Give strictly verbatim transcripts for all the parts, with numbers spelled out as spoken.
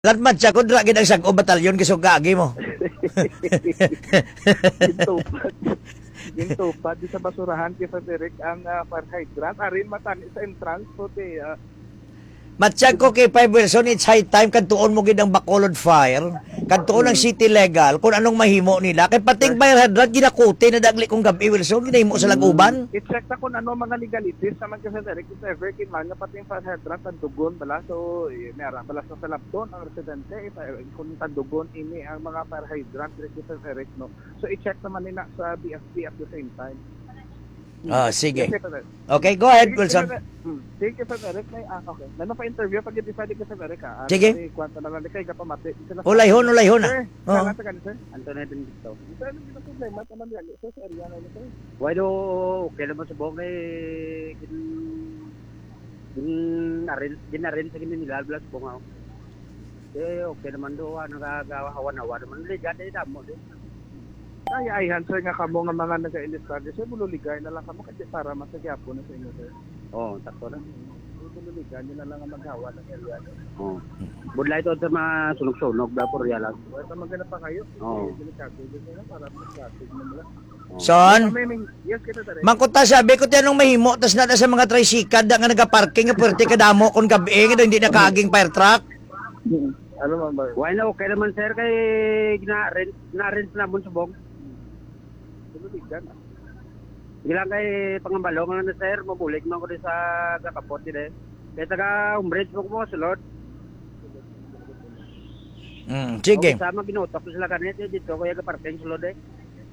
Latmat siya, kung dragin ang sag-o batalyon, kisong kaagi mo. Gintupad. Gintupad. Di sa basurahan, kisa Derek, ang uh, fire hydrant. Arin matani sa entrance po, te. Uh, Matsyag ko kay Five Wilson, it's high time kantuon mo gid ang Bacolod Fire, kantuon ang City Legal, kung anong mahimo nila. Kay pating fire hydrant, ginakuti na dagli kong gabi, Wilson, ginahimo sa laguban. I-check na kung ano mga legalities naman kasi Derek, if ever kinman nga pating fire hydrant, tandugon bala. So, eh, meron bala sa salapton ang residente, if, uh, kung tandugon, ini ang mga fire hydrant, Derek, sa Derek, no? So, i-check naman nila sa B S P at the same time. Ah, sige. Okay, go ahead, Wilson. Sige, Sir Eric. Ah, okay. Nano pa interview pag i-decide ka, Sir Eric, ha? Sige. Kwanta na lang kay kapamati. Ulayhon, ulayhon, Sir, ah. sana sa ganito, Sir. Antonio din dito. Sir, ano yung problema? Taman yan. Sir, sa area na ito. Why do, okay naman sa buong eh, din, din, narin, din narin sa ganyan nila, blas buong ako. Eh, okay naman do, ano nagagawa-hawan-hawan naman, ligan na idamo din. Ay, ay, Sir, nga kamo nga mga nag-ilustad. Sir, bululigay na lang kamo kasi para masagyapo na sa inyo, Sir. Oo, oh, takto na. Bululigay, yun na lang ang maghawa ng area. Oo. Oh. Budlay ito sa mga sunog-sunog, dapor yalang. Ito magana pa kayo. Oo. Para mag-traffic mo mula. Son, yes, kita Derek. mangkuta sabi ko tiyanong mahimo, tas na sa mga tricycle da nga nagaparking nga pwerte kadamo kung gabi nga hindi nakaaging fire truck. Ano man ba? Why na okay naman, sir, kay gina-rent, na-rent na buong subong. Bululigan. Gilang kay pangambalong nga na, sir, mabulig man ko din sa kakapot din eh. Kaya taga umbridge mo ko mo sulod. Mm, sige. O, sama ginutok ko sila kanit eh, dito kaya kaparking sulod eh.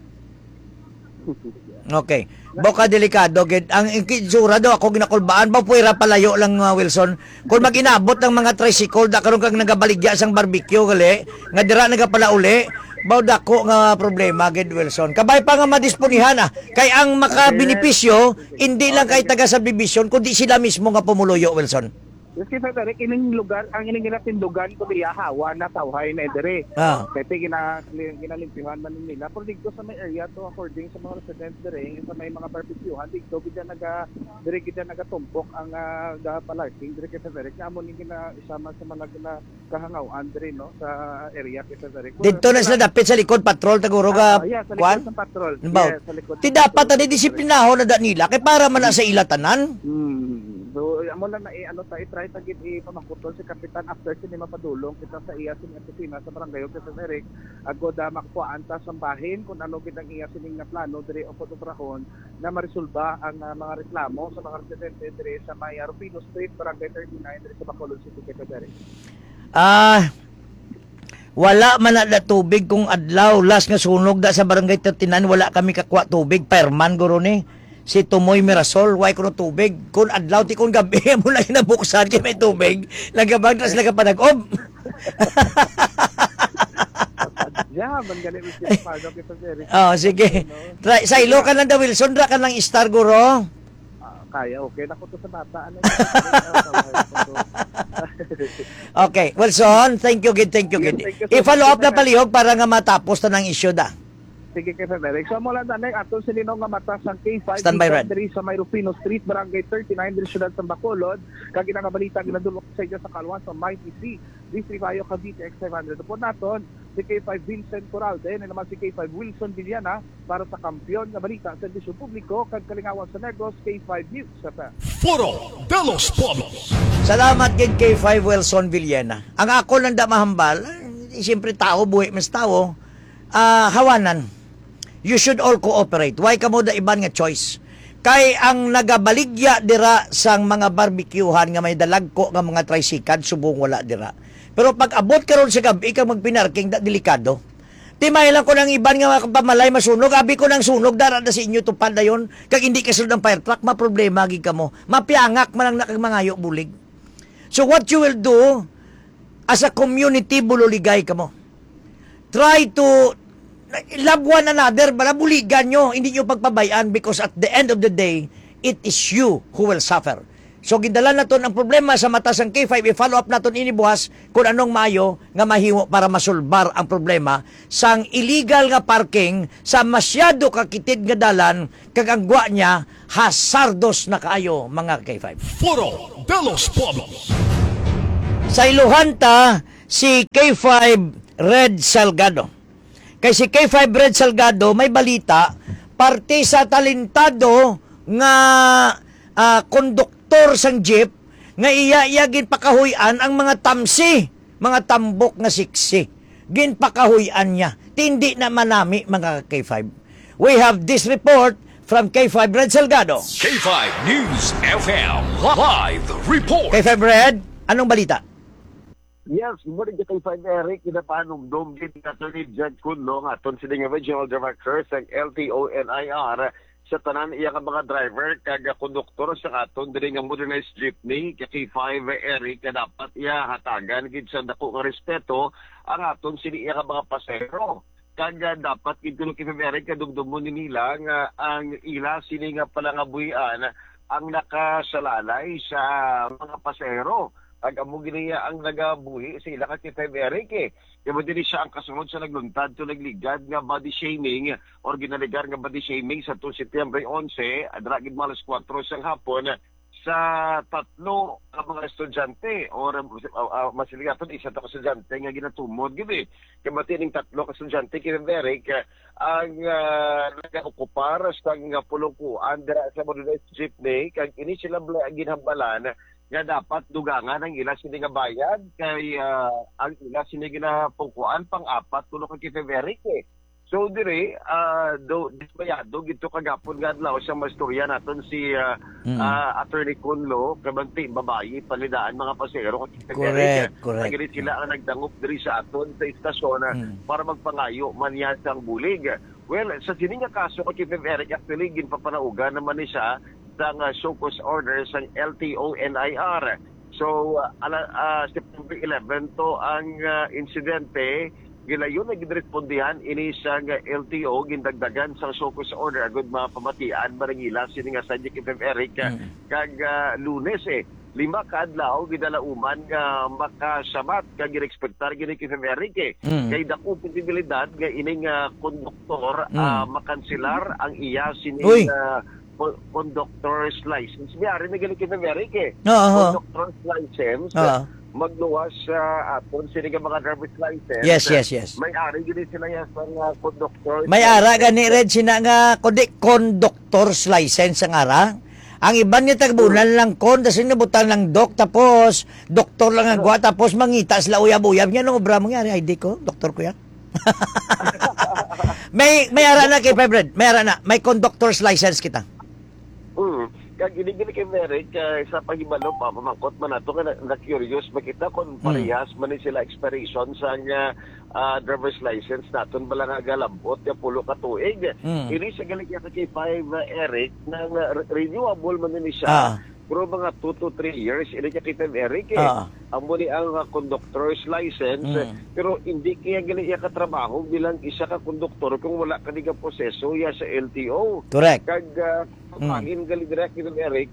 Okay. Boka delikado gid. Ang insura daw ako ginakulbaan ba puwera palayo lang uh, Wilson. Kung maginabot ng mga tricycle da karon kag nagabaligya sang barbecue gali, nga dira nagapala uli, baw dako nga problema gid Wilson. Kabay pa nga madisponihan ah. Kay ang makabenepisyo hindi lang kay taga subdivision kundi sila mismo nga pumuluyo Wilson. Yes, kita Derek, ining lugar, ang ining ginatindugan ko diya hawa na tawhay na edere. Ah. Kaya gina, ginalimpihan man nila. Pero dito sa may area to, according sa mga residents dire, sa may mga barbecuehan, dito kita naga, dire kita nagatumpok ang uh, palarking, dire kita Derek, na amo ning gina isama sa mga gina kahangawan dire no sa area kita Derek. Dito na sila dapit sa likod patrol taguro ga. Uh, yeah, sa kwan? likod ng patrol. Yes, sa likod. Ti dapat ani disiplinahon na da nila kay para man na sa ilatanan. Hmm. So, amo lang na i-ano ta i-try ta gid i-pamakutol si kapitan after sini mapadulong kita sa iya sining opisina sa barangay kita sa Eric agod uh, makuhaan ta sambahin kung ano gid ang iya sining na plano diri upod operahon na maresolba ang uh, mga reklamo sa mga residente diri sa may Rufino Street, Barangay thirty-nine diri sa Bacolod City kita Eric. Ah, wala man na tubig kung adlaw last nga sunog da sa Barangay thirty-nine wala kami kakwa tubig perman guro ni. Si Tumoy Mirasol, why ko tubig? Kung adlaw, ti kung gabi, mo lang inabuksan kaya may tubig. Lagabag, tas lagapanag-ob. Yeah, man galing mo siya pado kita Eric. Oh, sige. Try, sa ilo ka lang da, Wilson, ra ka lang star guro. Uh, kaya, okay na ko to sa bata. Ano, okay, Wilson, thank you, good, thank you, good. I-follow up na palihog para nga matapos na ng issue da. Sige kay Derek. So mo lang danay aton silino nga mata sang K five Standby red. diri sa may Rufino Street, Barangay thirty-nine diri syudad sa Bacolod. Kag ginagabalita ginadulok sa inyo sa Kalwan sa Mighty C. Distribayo Cavite X five hundred. Po naton si K five Vincent Coralde na naman si K five Wilson Villana para sa kampiyon nga balita sa serbisyo publiko kag kalingawan sa Negros K five News sa Foro de los Pueblos. Salamat gid K five Wilson Villena. Ang ako lang da mahambal, eh, siyempre tao, buhay mas tao, ah, hawanan. You should all cooperate. Why kamo da iban nga choice? Kay ang nagabaligya dira sang mga barbecuehan nga may dalagko nga mga tricycle subong wala dira. Pero pag abot karon sa gabi ka magpinarking da delikado. Timay lang ko nang iban nga pamalay masunog, abi ko nang sunog dara da sa inyo tupad dayon kag hindi ka sulod ng fire truck, ma problema gid kamo. Mapiangak man ang nakag mangayo bulig. So what you will do as a community bululigay kamo. Try to love one another, balabuligan nyo, hindi nyo pagpabayaan because at the end of the day, it is you who will suffer. So, gindala naton ang problema sa mata sang K five, i-follow up naton ini buhas kung anong mayo nga mahimo para masulbar ang problema sang illegal nga parking sa masyado kakitid nga dalan kag ang gwa niya hasardos na kaayo mga K five. Foro de los Pueblos. Sa iluhan ta, si K five Red Salgado. Kay si K five Red Salgado may balita parte sa talentado nga ah, konduktor sang jeep nga iya iya ginpakahuyan ang mga tamsi, mga tambok nga siksi. Ginpakahuyan niya. Tindi na manami mga K five. We have this report from K five Red Salgado. K five News F M Live Report. K five Red, anong balita? Yes, muna kay K five Eric, kinapanumdum din ni Attorney Judge Kunlo nga aton sining Regional Director sa L T O N I R sa tanan iya nga mga driver kag konduktor sa aton diri nga modernized jeepney kay K five Eric nga dapat iya hatagan gid sa dako nga respeto ang aton sini iya nga mga pasahero. Kag dapat gid kuno K five Eric kadumdumon ni nila nga ang ila sini nga palangabuhian ang nakasalalay sa mga pasahero. Ag amo giniya ang nagabuhi sa ila ka K five Eric eh. Kaya din siya ang kasunod sa nagluntad to nagligad nga body shaming or ginaligar nga body shaming sa tuwing Setyembre eleven, adra gid malas kwatro sang hapon sa tatlo ka mga estudyante or uh, uh, masiligaton isa ta ka estudyante nga ginatumod gid eh. Kaya ning tatlo ka estudyante K five Eric ang uh, nagaokupar sa nga pulungkuan dira sa modernized jeepney kag ini sila ginhambalan nga dapat dugangan ang ila sini nga bayad kay uh, ang ila sini ginapungkuan pang-apat kuno ka K five Eric eh. So dire uh, do disbayado gito kagapon nga adlaw sa mastorya naton si uh, mm. uh, Attorney Kunlo kabanti babayi palidaan mga pasahero ka K five Correct, Eric. correct. Ang sila ang nagdangop diri sa aton sa istasyon mm. para magpangayo man yan sang bulig. Well, sa sini nga kaso ka K five Eric actually ginpapanaugan naman ni siya ng uh, show cause order sa L T O N I R. So, uh, ala, uh, September eleventh to ang uh, insidente, gilayon na gidrespondihan ini sa uh, L T O, gindagdagan sa show cause order, agad mga pamatian, barangila, sini nga sa K five Eric, mm. kag uh, lunes eh. Lima kadlaw gidalauman nga makasamat kag girespektar gini K five Eric eh. Mm. Kay dako posibilidad nga ining uh, konduktor mm. uh, makanselar ang iya sini uh, conductor's license. Biyari na galing K five Eric eh. Uh-huh. Conductor's license, uh-huh. magluwas sa uh, aton sila nga mga driver's license. Yes, yes, yes. May ari gini sila yan sa uh, conductor's May ara gani red sina nga kundi conductor's license ang ara. Ang iban niya tagbunan lang kon tas nabutang lang dok tapos doktor lang ang gwa tapos mangita sila uyab-uyab niya no obra mo nga I D ko, doktor ko yan. may may ara na kay K five Red, may ara na, may conductor's license kita. Mm. Kaya ginigili kay Merrick, uh, sa paghibalo pa, pamangkot man nato nga na-curious, makita kung parehas mm. man sila expiration sa nga uh, driver's license naton bala nga galambot, ya pulo ka tuig. Mm. Ini sa galing ka kay five uh, Eric, nang uh, renewable man ni siya. Ah. Pero mga two to three years, ini ka kay five Eric eh. Ah. Ang muli ang uh, conductor's license, mm. pero hindi kaya galing ka trabaho bilang isa ka konduktor kung wala ka niga proseso ya sa L T O. Correct. Kag uh, kabahin mm. gali direct kay Eric,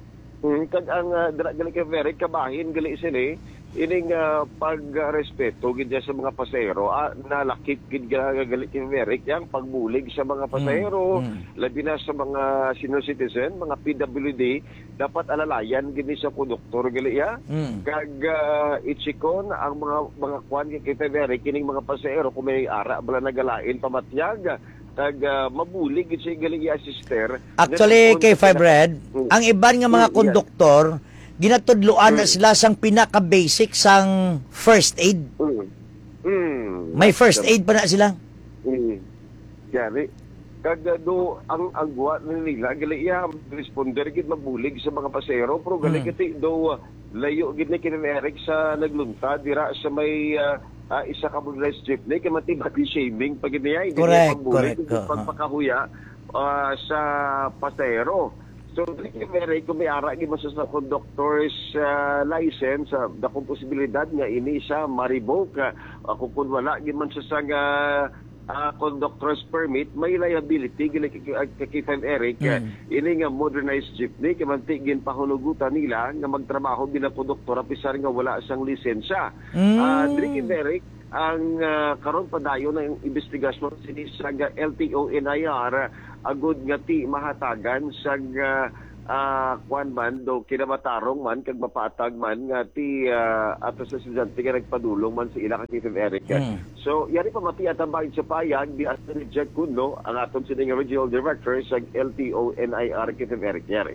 mm, kag ang uh, direct gali kay Eric, kabahin gali sila, ining uh, pagrespeto gid sa mga pasahero, ah, nalakip gid gali kay Eric yang pagbulig sa mga pasahero, mm. labi na sa mga senior citizen, mga P W D, dapat alalayan gid sa konduktor gali ya. Mm. Kag uh, itsikon ang mga mga kwan kay Eric kining mga pasahero kung may ara bala nagalain pamatyag kag uh, mabulig gid siya galing i-assister. Actually kay Five Red, mm. ang iban nga mga konduktor ginatudloan mm. na sila sang pinaka-basic sang first aid. Mm. Mm. May first aid pa na sila. Mm. Yari. Kag uh, do ang ang guwa nila gali iya responder gid mabulig sa mga pasahero pero gali mm. kiti do uh, layo gid ni kini Eric sa nagluntad dira sa may uh, uh, isa ka modernized jeepney kay mati body shaming pag niya hindi correct, pagbulig correct. pagpakahuya uh, sa pasahero. So, Eric, kung may ara gid sa conductor's uh, license, uh, dakong posibilidad nga ini siya ma-revoke. Uh, kung wala gid man sa sang uh, uh, conductor's permit, may liability gid kay five Eric. Mm. Uh, ini nga modernized jeepney kay manti gin pahunugutan nila nga magtrabaho bilang konduktor apisar nga wala sang lisensya. Mm. Uh, Diri kay Eric, ang uh, karon padayon ng investigasyon sini sa L T O N I R agud nga ti mahatagan sa uh, ah kuan man do kinamatarong man kag mapatag man nga ti ah, ato sa estudyante nga nagpadulong man sa ila kay Kim Eric. Mm. So yari pa mati at ang bagay sa payag di as ni Jack Kuno ang aton sining regional director sa L T O N I R Kim Eric yari.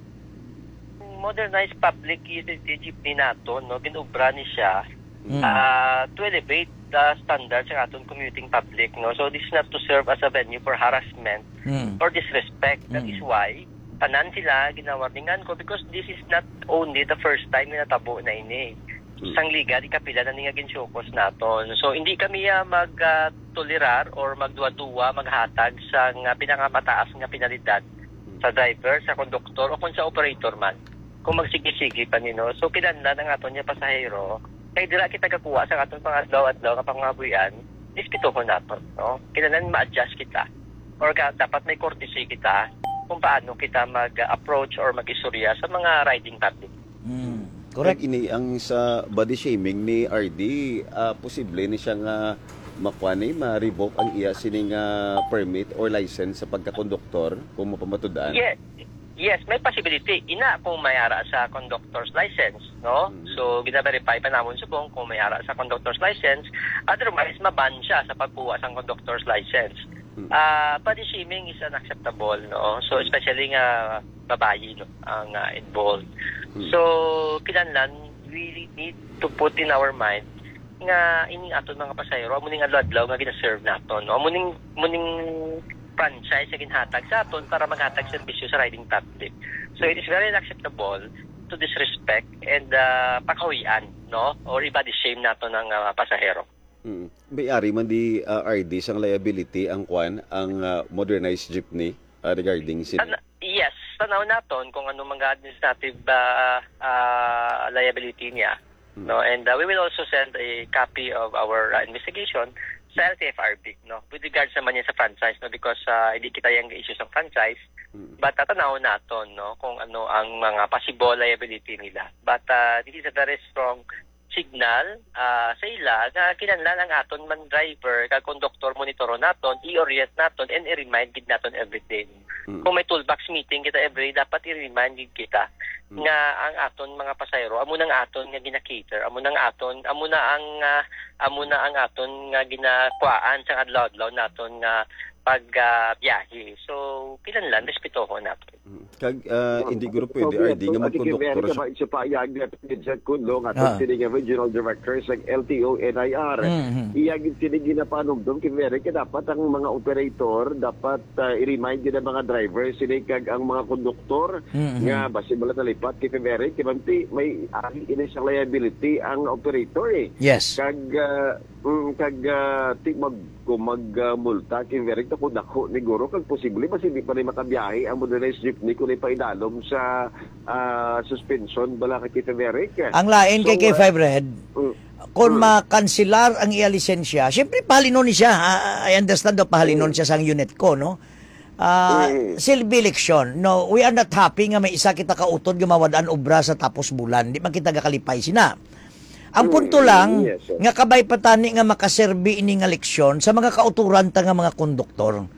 Modernized public utility jeepney nato, no, ginubra ni siya Mm. ah, to elevate the standards sa atong commuting public, no. So this is not to serve as a venue for harassment Mm. or disrespect. That Mm. is why tanan sila ginawarningan ko because this is not only the first time na natabo na ini. Sang liga di kapila na nga ginsukos naton. So hindi kami uh, mag-tolerar or magduwa-duwa maghatag sa nga pinakamataas nga penalidad sa driver, sa konduktor o kung sa operator man. Kung magsigi-sige pa nino. So kinahanglan ang aton nga pasahero kay dira kita kakuha sa aton pangadlaw-adlaw nga pangabuyan, dispituhon naton, no? Kinahanglan ma-adjust kita or ka, dapat may courtesy kita kung paano kita mag-approach or mag-istorya sa mga riding public. Mm. Correct. Correct. Ini ang sa body shaming ni R D, ah, posible ni siya nga makuani, ma-revoke ang iya sining ah, permit or license sa pagkakonduktor kung mapamatudaan. Yes, yes, may possibility. Ina kung may ara sa conductor's license, no? Mm. So, gina-verify pa namon subong kung may ara sa conductor's license. Otherwise, maban siya sa pagkuha sa conductor's license. Ah, body shaming is unacceptable, no? So especially nga babayi, no, ang uh, involved. So kinahanglan we need to put in our mind nga ining aton mga pasahero amo ning adlaw nga gina-serve naton, no? Amo ning muning franchise nga ginhatag sa aton para maghatag serbisyo sa riding public. So it is very unacceptable to disrespect and uh, pakawian, no? Or i-body shame naton ng uh, pasahero. Mm. Bayari man di ah, R D sang liability ang kwan ang ah, modernized jeepney ah, regarding sin. Tan- yes, tanaw naton kung ano mga administrative uh, uh, liability niya. No, and uh, we will also send a copy of our uh, investigation sa L T F R B, no, with regards naman yan sa franchise, no, because uh, hindi kita yung issue sa franchise, but tatanaw naton, no, kung ano ang mga possible liability nila. But uh, this is a very strong signal uh, sa ila na kinahanglan ang aton man driver kag conductor monitoro naton, i-orient naton and i-remind gid naton everything. Mm. Kung may toolbox meeting kita every day, dapat i-remind gid kita Mm. nga ang aton mga pasahero amo nang aton nga gina-cater, amo nang aton amo na ang uh, amo na ang aton nga ginakuan sa adlaw-adlaw naton nga pag uh, biyahe. So kinahanglan respetuhon naton. Kag ah, hindi guro pwede R D nga magkonduktor sa sa sa payag na ni Jack Kuno nga Ah. aton sining regional director sa L T O N I R. Mhm. Iyagin sining ginapanumdum kay Eric dapat ang mga operator dapat ah, i-remind din ang mga driver sining kag ang mga konduktor Mhm. nga basi wala nalipat kay Eric kay manti may ari ini sa liability ang operator eh. Yes. Kag ah, mm, kag uh, ti mag kung magmulta kay Eric ko dako ni guro kag posible mas hindi pa rin makabiyahe ang modernized jeepney kung ipaidalom sa ah, suspension bala kay Eric. Ang lain kay So, K five Red, Mm. kung makansilar ang iya lisensya, siyempre pahalinon ni siya. Ah, I understand do pahalinon siya sa unit ko, no? Ah, Mm. silbi eleksyon. No, we are not happy nga may isa kita kautod gumawadaan obra sa tapos bulan. Di man kita gakalipay sina. Ang punto Mm, lang yes, sir. nga kabay patani nga makaserbi ini nga leksyon sa mga kauturan ta nga mga konduktor.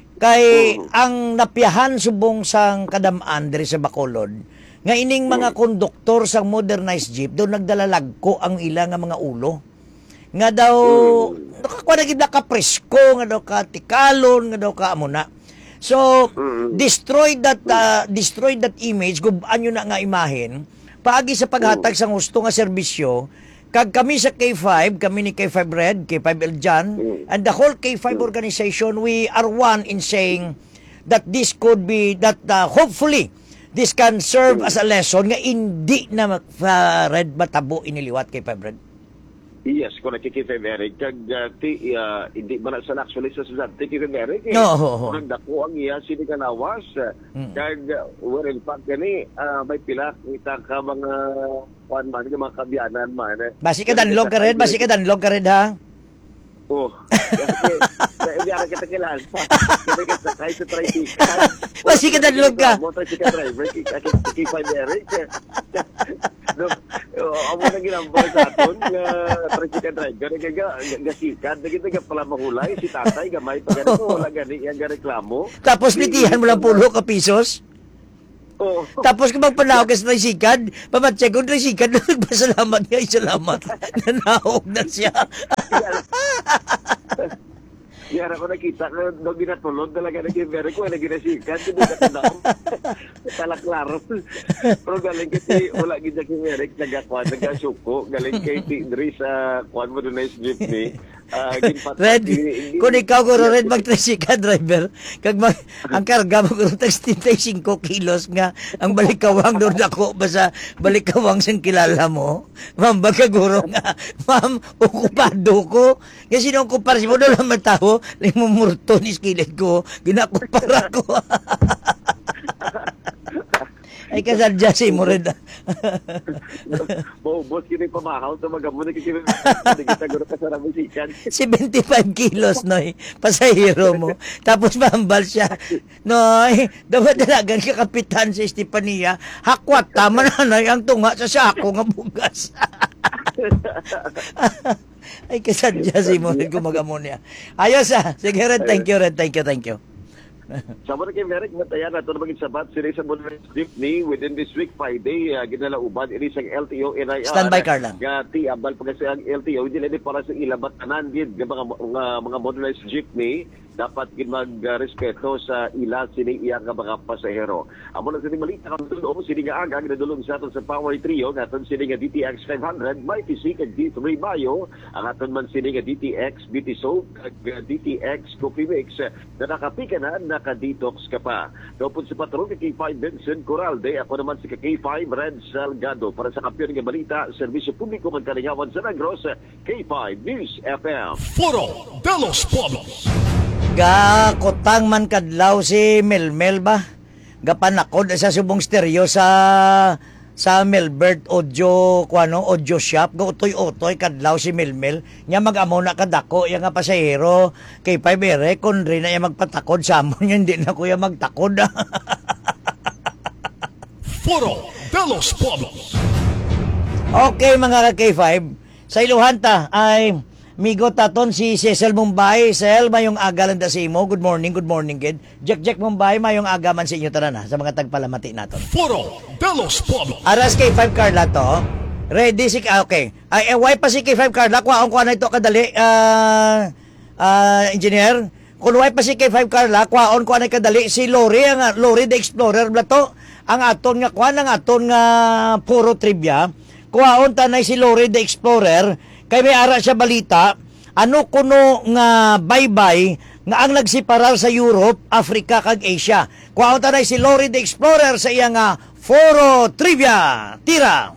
Kay ang napiyahan subong sang kadamaan diri sa Bacolod nga ining mga konduktor sang modernized jeep do nagdalalagko ang ila nga mga ulo. Nga daw nakakuha na gid na ka presko, nga daw ka tikalon, nga daw ka amuna. So destroy that uh, destroy that image guban nyo na nga imahen paagi sa paghatag sang gusto nga serbisyo. Kag kami sa K five, kami ni K five Red, K five Eljan, and the whole K five organization, we are one in saying that this could be, that uh, hopefully, this can serve as a lesson nga hindi na uh, Red matabo iniliwat K five Red. Yes, kung nakikita Eric, kag uh, ti, uh, hindi man sa actually sa estudyante kay Eric. Eh. No, ho, ho. Kung dako ang iya sini kanawas, Mm. kag uh, well, in fact gani uh, may pila kita ka mga kuan man nga mga kabyanan man. Eh. Basi ka danlog ka Red, basi ka danlog ka Red ha. Oh. Kasi hindi ara kita kilala. Kasi kita kay sa tricycle. Basi ka danlog ka. Mo tricycle driver kay kay five Eric. No, amo na ginambal sa aton nga tricycle driver nga gasikat na kita pala mahulay si tatay gamay pa ganito wala gani yang reklamo. Tapos litihan mo lang pulo ka pisos. Oo. Tapos kung magpanahog ka sa tricycad, pamatcheck kung tricycad, nagpasalamat nga, salamat. Nanahog na siya. Yara ko nakita ko, nung ginatulog talaga na gimere ko, na ginasikat, hindi ka tinawag. Tala klaro. Pero galing kasi, wala gina gimere, nagakwan, nagasuko, galing kay Tidri sa kwan mo doon na is jeepney. Uh, Red, kung ikaw guro Red mag-tricycad driver, kag mag, ang karga mo guro tag seventy-five kilos nga, ang balikawang doon ako, basta balikawang sang kilala mo. Ma'am, baga guro nga, ma'am, okupado ko. Kasi nung kupar, si mo doon lang matao, limumurto ni skillet ko, ginakupara ko. Ay, kasadya si mo rin. Maubos kini pamahaw, tumagamo na kasi hindi kita guro ka sa ramisikan. seventy-five kilos, noy, pasahero mo. Tapos mahambal siya. Noy, dapat-dalagan ka kapitan sa Estepania, hakwat, tama na, noy, ang tunga sa sako nga bugas. Ay, kasadya si mo rin kumagamo niya. Ayos ah. Sige, Red, thank you, Red, thank you, thank you. Sama na kay Merrick, matayan na ito na maging sabat sila sa Monterey Jeepney within this week, Friday, uh, ginalauban, ini sa L T O N I R. Standby, Carla. Nga ti, abal pa kasi ang L T O, hindi na para sa ilabat tanan, gid, mga, mga, mga motorized jeepney, dapat gid magrespeto sa ila sining iya nga mga pasahero. Amo na sining malita kang tulong, sining nga aga, ginadulong sa aton sa Power Trio, naton sining nga D T X five hundred, may T C kag D three Mayo, ang aton man sining nga D T X, B T Soap, kag D T X Coffee Mix, na nakapika na, naka-detox ka pa. Kapag sa patron kay K five Benson Coralde, ako naman si K five Red Salgado para sa kampiyon ng balita, serbisyo publiko magkalingawan sa Negros, K five News F M. Foro de los Pueblos. Gakotang man kadlaw si Melmel ba? Gapanakod sa subong stereo sa sa Melbert Audio kuano audio shop go utoy-utoy kadlaw si Melmel nya mag-amo na kadako yang nga pasahero kay five ere kun rin na iya magpatakod sa amon hindi na kuya magtakod. Foro de los Pueblos. Okay mga ka K five, sa iluhan ta ay migo taton si Cecil Mumbai. Cecil, mayong aga lang da sa imo. Good morning, good morning, kid. Jack Jack Mumbai, mayong aga man sa inyo tanan ha, sa mga tagpalamati naton. Foro de los Pueblos. Aras K five Carla to. Ready si ah, okay. Ay, eh, why pa si K five Carla? Kuha ko na ito kadali. Ah, uh, engineer. Kung why pa si K five Carla, kuha ko na kadali si Lori, ang Lori the Explorer bla to. Ang aton nga kuha ang aton nga puro trivia. Kuha on tanay si Lori the Explorer. Kay may ara siya balita, ano kuno nga baybay nga ang nagsiparar sa Europe, Africa kag Asia. Kuha ta na si Lori the Explorer sa iya nga Foro Trivia. Tira!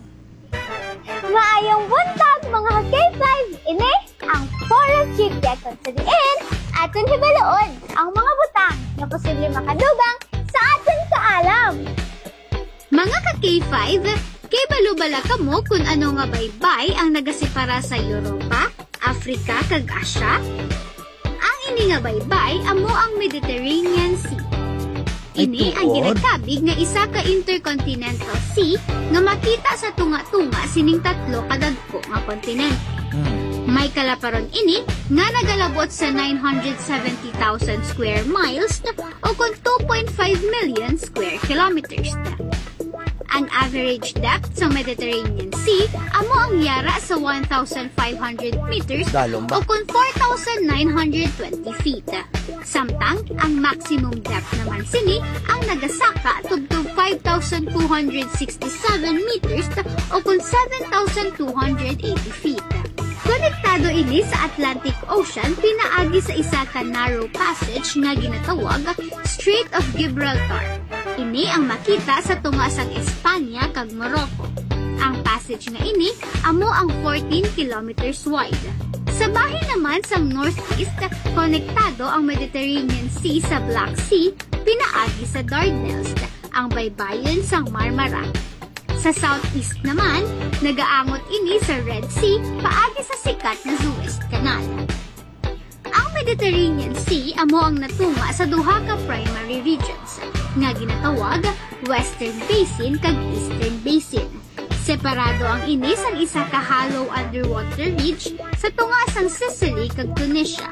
Maayong buntag mga K five, ini ang Foro Trivia kung sa diin aton hibaloon ang mga butang na posible makadubang sa aton kaalam. Mga ka K five, kay balubala ka mo kung ano nga baybay ang nagasipara sa Europa, Africa kag Asia? Ang ini nga baybay amo ang Mediterranean Sea. Ini ang ginagkabig nga isa ka intercontinental sea nga makita sa tunga-tunga sining tatlo kadagko nga kontinente. May kalaparon ini nga nagalabot sa nine hundred seventy thousand square miles o kung two point five million square kilometers. Ang average depth sa Mediterranean Sea amo ang yara sa one thousand five hundred meters Dalong ba? o kung four thousand nine hundred twenty feet. Samtang ang maximum depth naman sini ang nagasaka tubtub five thousand two hundred sixty-seven meters o kung seven thousand two hundred eighty feet. Konektado ini sa Atlantic Ocean pinaagi sa isa ka narrow passage nga ginatawag Strait of Gibraltar. Ini ang makita sa tunga sang Espanya kag Morocco. Ang passage nga ini amo ang fourteen kilometers wide. Sa bahin naman sang northeast, konektado ang Mediterranean Sea sa Black Sea pinaagi sa Dardanelles, ang baybayon sang Marmara. Sa southeast naman, nagaangot ini sa Red Sea paagi sa sikat na Suez Canal. Ang Mediterranean Sea amo ang natunga sa duha ka primary regions nga ginatawag Western Basin kag Eastern Basin. Separado ang ini sang isa ka hollow underwater ridge sa tunga sang Sicily kag Tunisia.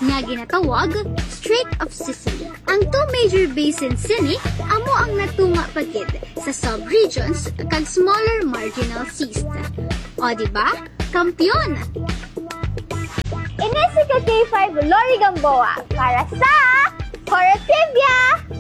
nga ginatawag Strait of Sicily. Ang two major basins sini amo ang natunga pagid sa subregions kag smaller marginal seas. O diba? Kampiyon! Ines si K five Lori Gamboa para sa Corretibia!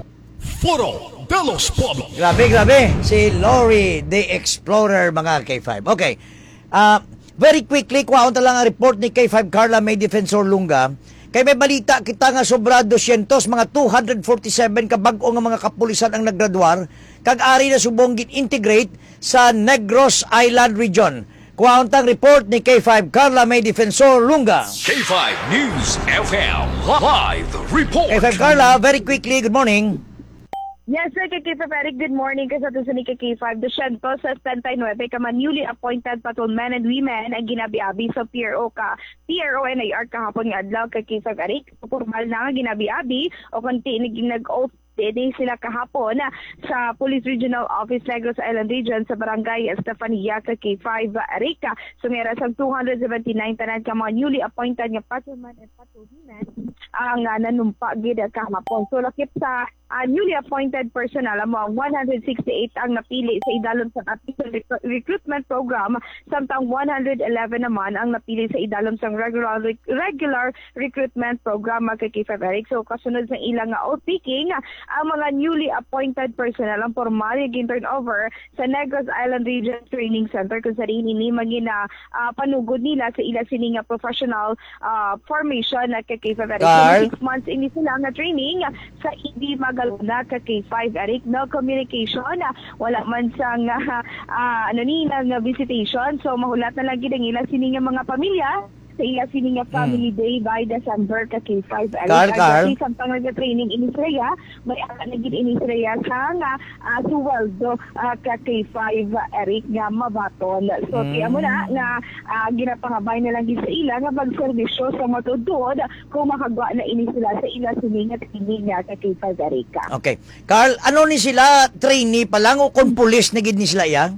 Foro de los Pueblos. Grabe, grabe. Si Lori, the Explorer, mga K five. Okay. Uh, very quickly, kuhaon lang ang report ni K five Carla May Defensor Lunga. Kay may balita kita nga sobra two hundred, mga two hundred forty-seven kabag-o nga mga kapulisan ang naggraduar, kag ari na subong gin-integrate sa Negros Island Region. Kuhaon tang report ni K five Carla May Defensor Lunga. K five News F M Live Report. K five Carla, very quickly, good morning. Yes, sir, kay K five Eric, good morning. Kasi ito sa ni K five, Doscientos sa seventy-nine ka man newly appointed patrolmen and women ang ginabi-abi sa P R O ka. P R O N A R kahapon nga adlaw kay K five Eric. Formal na nga ginabi-abi o kunti nag-oath Dede sila kahapon sa Police Regional Office Negros Island Region sa Barangay Estefania sa K five Arica. Sumera sa two hundred seventy-nine tanan ka mga newly appointed nga patrolmen and patrolwomen ang uh, nanumpa gid kahapon. So lakip sa uh, newly appointed personnel mo one hundred sixty-eight ang napili sa idalom sa Official Rec- Recruitment Program samtang one hundred eleven naman ang napili sa idalom sa regular regular recruitment program kay K five Eric. So kasunod sa ilang nga oath taking, ang mga newly appointed personnel ang formal yung turnover sa Negros Island Region Training Center kung sa rin ini magina uh, panugod nila sa ila sining nga professional uh, formation na kay K five Eric. So, six months ini sila nga training sa hindi magaluna kay K five Eric. No communication, wala man sang uh, uh, ano ni nga visitation. So mahulat na lang gid ang ila sining nga mga pamilya sa iya sining nga family day by December ka K five Eric. Carl, Carl. Kasi samtang nag-training ini Sreya, may aka na gid ini Sreya sa nga uh, suweldo uh, ka K five Eric nga mabaton. So mm. tiya mo na nga uh, ginapangabay na lang gid sa ila nga pagserbisyo sa matudod kung makagwa na ini sila sa ila sining nga training nga ka K five Eric. Okay. Carl, ano ni sila? Trainee pa lang o kung police na gid ni sila yang?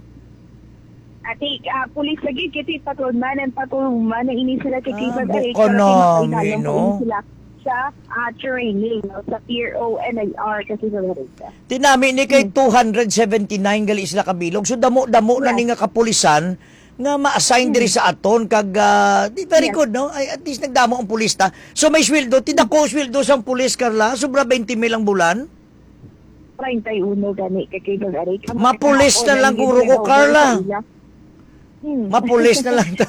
Ati, uh, police lagi, kasi patrolman and patrolwoman na ini sila kay K five Ah, Eric. bukonomi, no? Sila sa uh, training, no? Sa P R O N A R kasi sa Amerika. Tinami ni kay two hundred seventy-nine gali sila kabilog. So damo-damo na Yes. ni nga kapulisan nga ma-assign diri sa aton kag uh, di very Yes. good no. Ay, at least nagdamo ang pulis ta. So may sweldo, tidako sweldo sang pulis Carla, sobra twenty mil ang bulan. thirty-one gani kay K five Eric. Ang Mapulis na kahapon, lang ang guro ko, ginawa Carla. sa ila. Hmm. Mapulis na lang ta.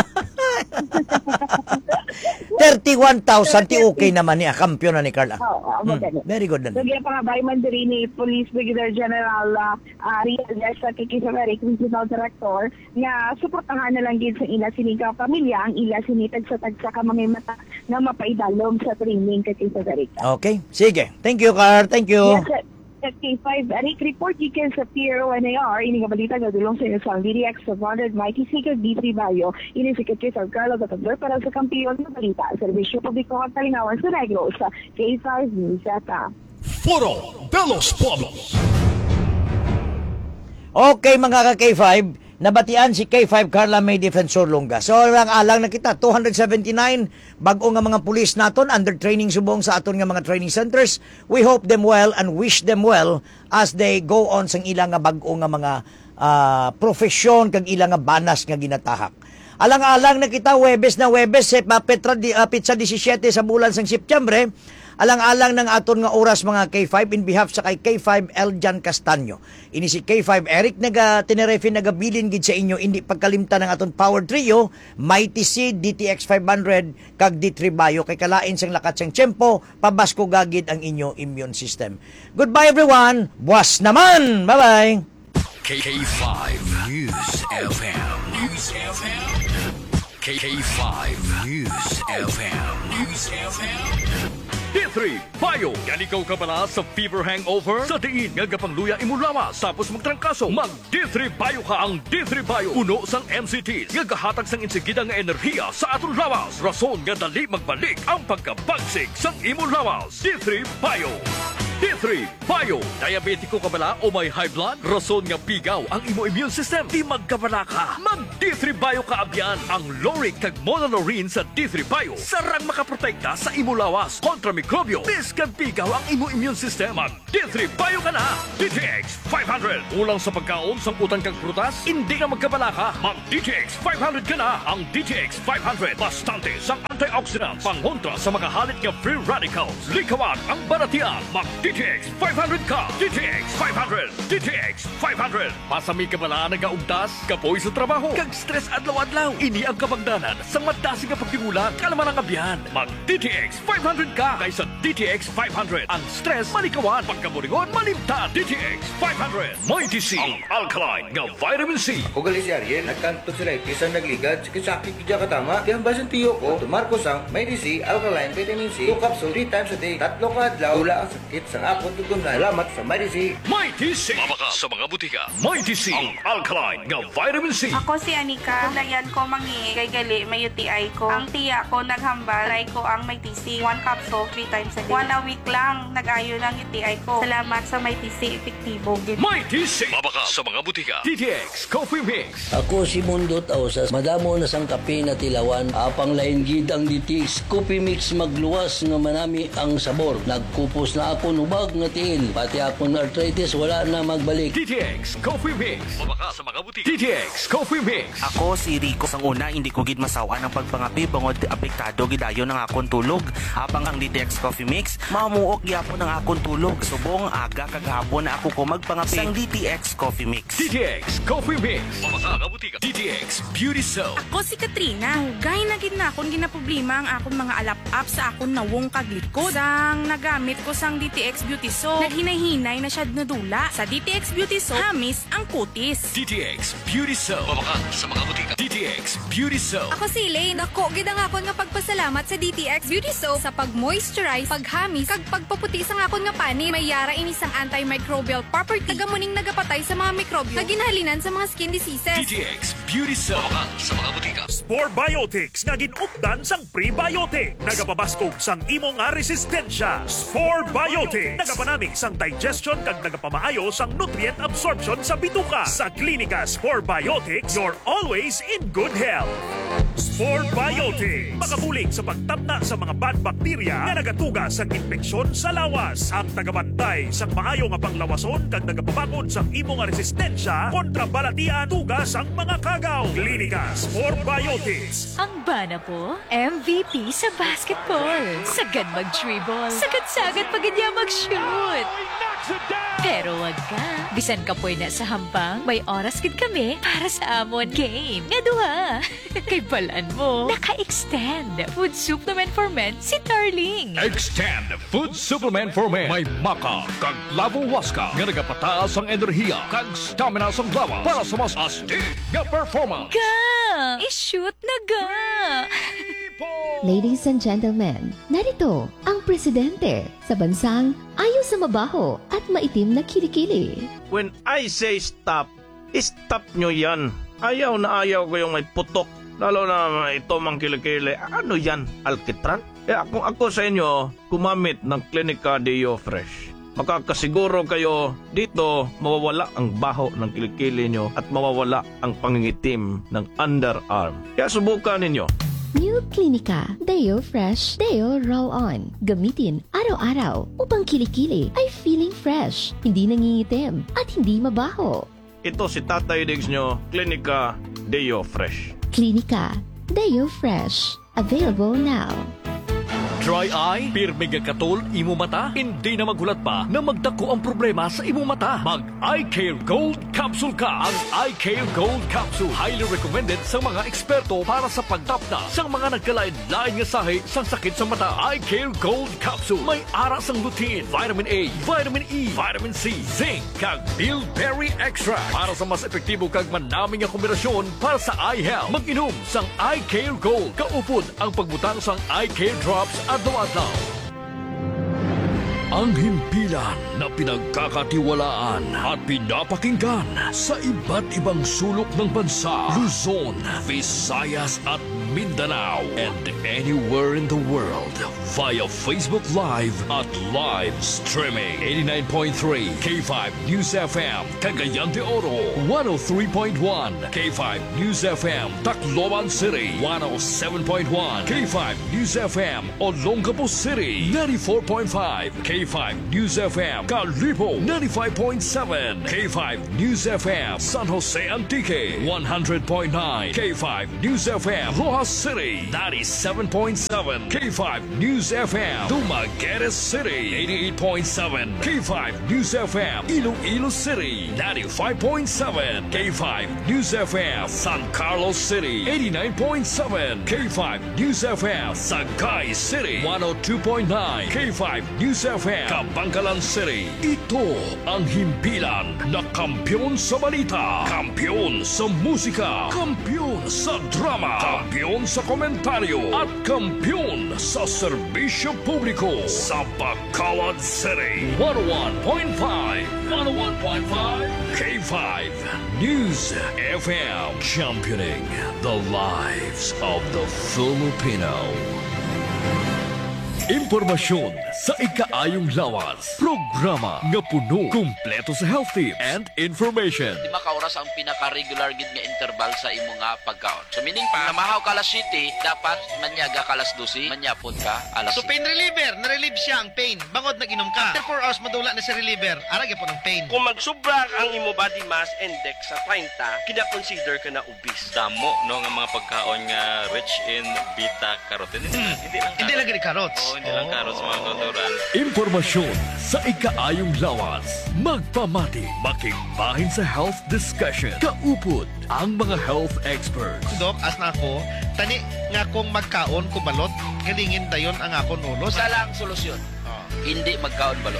thirty-one thousand ti okay naman niya, kampiyon na ni Carla. Oo, oh, Hmm, very good So, na. kaya pangabay man diri ni Police Brigadier General uh, uh, Riel sa Kikisaveric Regional Director nga suportahan na lang gid sa ila sining ka pamilya ang ila sinitag sa tagsa ka mga mata nga mapaidalom sa training kay Kikisaveric. Okay, sige. Thank you, Carl. Thank you. Yes, sir. At K five Eric report gikan sa P R O N A R ini nga balita nga dulong sa inyo sa D D X of one hundred Mighty Seeker D three Bayo ini si K five Carlos at Abdor para sa kampiyon ng balita serbisyo publiko at talingawan sa Negros sa K five News Ata. Foro de los Pueblos. Okay mga ka-K five, nabatian si K five Carla May Defensor Lunga. So lang alang na kita, two hundred seventy-nine bag-o nga mga pulis naton under training subong sa aton nga mga training centers. We hope them well and wish them well as they go on sang ilang nga bag-o nga mga uh, profesyon kag ilang nga banas nga ginatahak. Alang-alang na kita Webes na Webes, sa Petra di, uh, Pizza seventeen sa bulan sang Setyembre. Alang-alang ng aton nga oras mga K five in behalf sa kay K five Eljan Castaño. Ini si K five Eric naga Tenerife nagabilin gid sa inyo indi pagkalimtan ng aton power trio, Mighty Seed, D T X five hundred kag D three Bayo kay kalain sang lakat sang tiyempo, pabasko gagid ang inyo immune system. Goodbye everyone. Buwas naman. Bye-bye. K five News F M. News F M. K five News F M. News F M. D three Bayo. Ganikaw ka pala sa fever hangover? Sa diin nga gapangluya imo lawas tapos magtrangkaso. Mag D three Bayo ka ang D three Bayo. Puno sang M C Ts nga gahatag sang insigida nga enerhiya sa aton lawas. Rason nga dali magbalik ang pagkabagsik sang imo lawas. D three Bayo. D three Bio. Diabetiko ka bala o may high blood? Rason nga pigaw ang imo immune system. Di magkabala ka. Mag D three Bio ka abyan. Ang Loric kag Monolaurin sa D three Bio. Sarang makaprotekta sa imo lawas kontra mikrobyo. Biskan pigaw ang imo immune system. Mag D three Bio ka na. D T X five hundred. Ulang sa pagkaon sang utang kag prutas? Hindi ka magkabala ka. Mag D T X five hundred ka na. Ang D T X five hundred. Bastante sang antioxidants. Pangontra sa mga halit nga free radicals. Likawan ang baratian. Mag D T X five hundred ka. D T X five hundred. D T X five hundred. Pasami ka bala nagaugdas, kapoy sa trabaho, kag stress adlaw-adlaw. Ini ang kabagdanan sa madasi nga pagtimulan, kalaman ang abyan. Mag D T X five hundred ka kaysa D T X five hundred. Ang stress malikawan, pagkaburingon malimtan. D T X five hundred. May T C, ang alkaline nga vitamin C. Ugali si Ariel, nagkanto sila isang nagligad, sakit-sakit kaya katama. Kaya basan tiyo ko, tumarko sang may D C, alkaline, vitamin C, two capsule, three times a day. Tatlo ka adlaw, tula ang sakit sang akot tugom na. Salamat sa may D C. May T C. Mabaka sa mga butika. May T C, ang alkaline nga vitamin C. Ako si Anika. Dayan ko mangi kay gali may U T I ko. Ang tiya ko naghambal, try ko ang may T C. One capsule, three times a day. One a week lang, nag-ayo ng U T I ko. Salamat sa may T C, epektibo. May T C. Mabaka sa mga butika. D T X Coffee Mix. Ako si Mundo Tausas, madamo na sang kape na tilawan, apang lain gid ang D T X Coffee Mix magluwas nga manami ang sabor. Nagkupos na ako nubag nga tiil, pati akong arthritis wala na magbalik. D T X Coffee Mix. Mabaka sa mga butika. D T X Coffee Mix. Ako si Rico. Sang una, hindi ko gid masawaan ang pagpangapi bangod apektado gidayo ng akong tulog. Habang ang D T X Coffee Mix, mamuok gyapon ang akong tulog. Subong aga kag hapon na ako ko magpangapi sang D T X Coffee Mix. D T X Coffee Mix. Mabaka nga butika. D T X Beauty Soap. Ako si Katrina. Hugay na gid na akong ginaproblema ang akong mga alap-up sa akong nawong kaglikod. Sang nagamit ko sang D T X Beauty Soap, naghinay-hinay na siya nadula. Sa D T X Beauty Soap, hamis ang kutis. D T X Beauty Soap. Mabaka sa mga butika. D T X Beauty Soap. Ako si Elaine. Ako, gid ang akon nga pagpasalamat sa D T X Beauty Soap sa pag-moisturize, paghamis, kag pagpaputi sa akon nga pani. May yara ini sang antimicrobial property. Tagamuning nagapatay sa mga mikrobyo na ginhalinan sa mga skin diseases. D T X Beauty Soap. Mabaka sa mga butika. Spore Biotics nga ginupdan sang prebiotic. Nagapabaskog sang imong nga resistensya. Spore Biotics. Nagapanamig sang digestion kag nagapamaayo sang nutrient absorption sa bituka. Sa klinika Spore Biotics, you're always in good health. Spore Biotics. Makabulig sa pagtamna sa mga bad bacteria na nagatuga sa infeksyon sa lawas. Ang tagabantay sang maayo nga panglawason kag nagapabakod sang imong nga resistensya kontra balatian tugas ang mga kagaw. Klinika Spore Biotics. Ang bana po, M V P sa basketball. Sagad mag-dribble. Sagad-sagad pag niya mag-shoot. Pero wag ka. Bisan ka po na sa hambang, may oras gid kami para sa amon game. Nga duha. Kay balaan mo, naka-extend. Food supplement for men si Darling. Extend Food Supplement for Men. May maka kag lavo waska nga nagapataas ang enerhiya kag stamina sa lawas para sa mas astig nga performance. Ga! I-shoot na ga! Ladies and gentlemen, narito ang presidente sa bansang ayaw sa mabaho at maitim na kilikili. When I say stop, stop nyo yan. Ayaw na ayaw ko yung may putok. Lalo na ito mang kilikili. Ano yan? Alkitran? Eh kung ako sa inyo, kumamit ng Clinica Deo Fresh. Makakasiguro kayo dito mawawala ang baho ng kilikili nyo at mawawala ang pangingitim ng underarm. Kaya subukan ninyo. New Clinica Deo Fresh Deo Roll-On. Gamitin araw-araw upang kilikili ay feeling fresh, hindi nangingitim at hindi mabaho. Ito si Tatay Diggs nyo, Clinica Deo Fresh. Clinica Deo Fresh. Available now. Dry eye? Pirmi nga katol, imo mata? Hindi na maghulat pa na magdako ang problema sa imo mata. Mag Eye Care Gold Capsule ka. Ang Eye Care Gold Capsule highly recommended sa mga eksperto para sa pagtapna sa mga nagkalain-lain nga sahi sa sakit sa mata. Eye Care Gold Capsule may ara sang lutein, vitamin A, vitamin E, vitamin C, zinc, kag bilberry extract para sa mas epektibo kag manaming nga kombinasyon para sa eye health. Mag-inom sang Eye Care Gold. Kaupod ang pagbutang sang Eye Care Drops adlaw-adlaw. Ang himpilan na pinagkakatiwalaan at pinapakinggan sa iba't ibang sulok ng bansa, Luzon, Visayas at Mindanao and anywhere in the world via Facebook Live at live streaming. eighty-nine point three K five News F M, Cagayan de Oro. one oh three point one K five News F M, Tacloban City. one oh seven point one K five News F M, Olongapo City. ninety-four point five K five News F M, Calibo. ninety-five point seven K five News F M, San Jose Antique. one hundred point nine K five News F M, Rojas City. ninety-seven point seven K five News F M, Dumaguete City. eighty-eight point seven K five News F M, Iloilo City. ninety-five point seven K five News F M, San Carlos City. eighty-nine point seven K five News F M, Sagay City. one oh two point nine K five News F M, Kabangkalan City. Ito ang himpilan na kampyon sa balita, kampyon sa musika, kampyon sa drama, kampyon sa komentaryo, at kampyon sa serbisyo publiko sa Bacolod City. one oh one point five one oh one point five K five News F M, championing the lives of the Filipino. Impormasyon sa ikaayong lawas. Programa nga puno, kumpleto sa health tips and information. Di makauras ang pinaka-regular gid nga interval sa imo nga pagkaon. So meaning pa, namahaw ka alas siyete, dapat manyaga ka alas dose, manyapon ka alas So pain reliever, na-relieve siya ang pain. Bangod nag-inom ka. After four hours, madula na si reliever. Arag po ng pain. Kung magsubra ang imo body mass index sa thirty, kina-consider ka na obese. Damo, no, nga mga pagkaon nga rich in beta-carotene. Hmm. Hindi lang Hindi lang gini carrots. Oo, hindi lang carrots, mga tuturan. Impormasyon sa ikaayong lawas. Magpamati, makigbahin sa health discussion. Kaupod ang mga health experts. Dok, as na ako, tani nga kung magkaon ko balot, galingin dayon ang akon ulo. Sa lang solusyon. Hindi magkaon balot.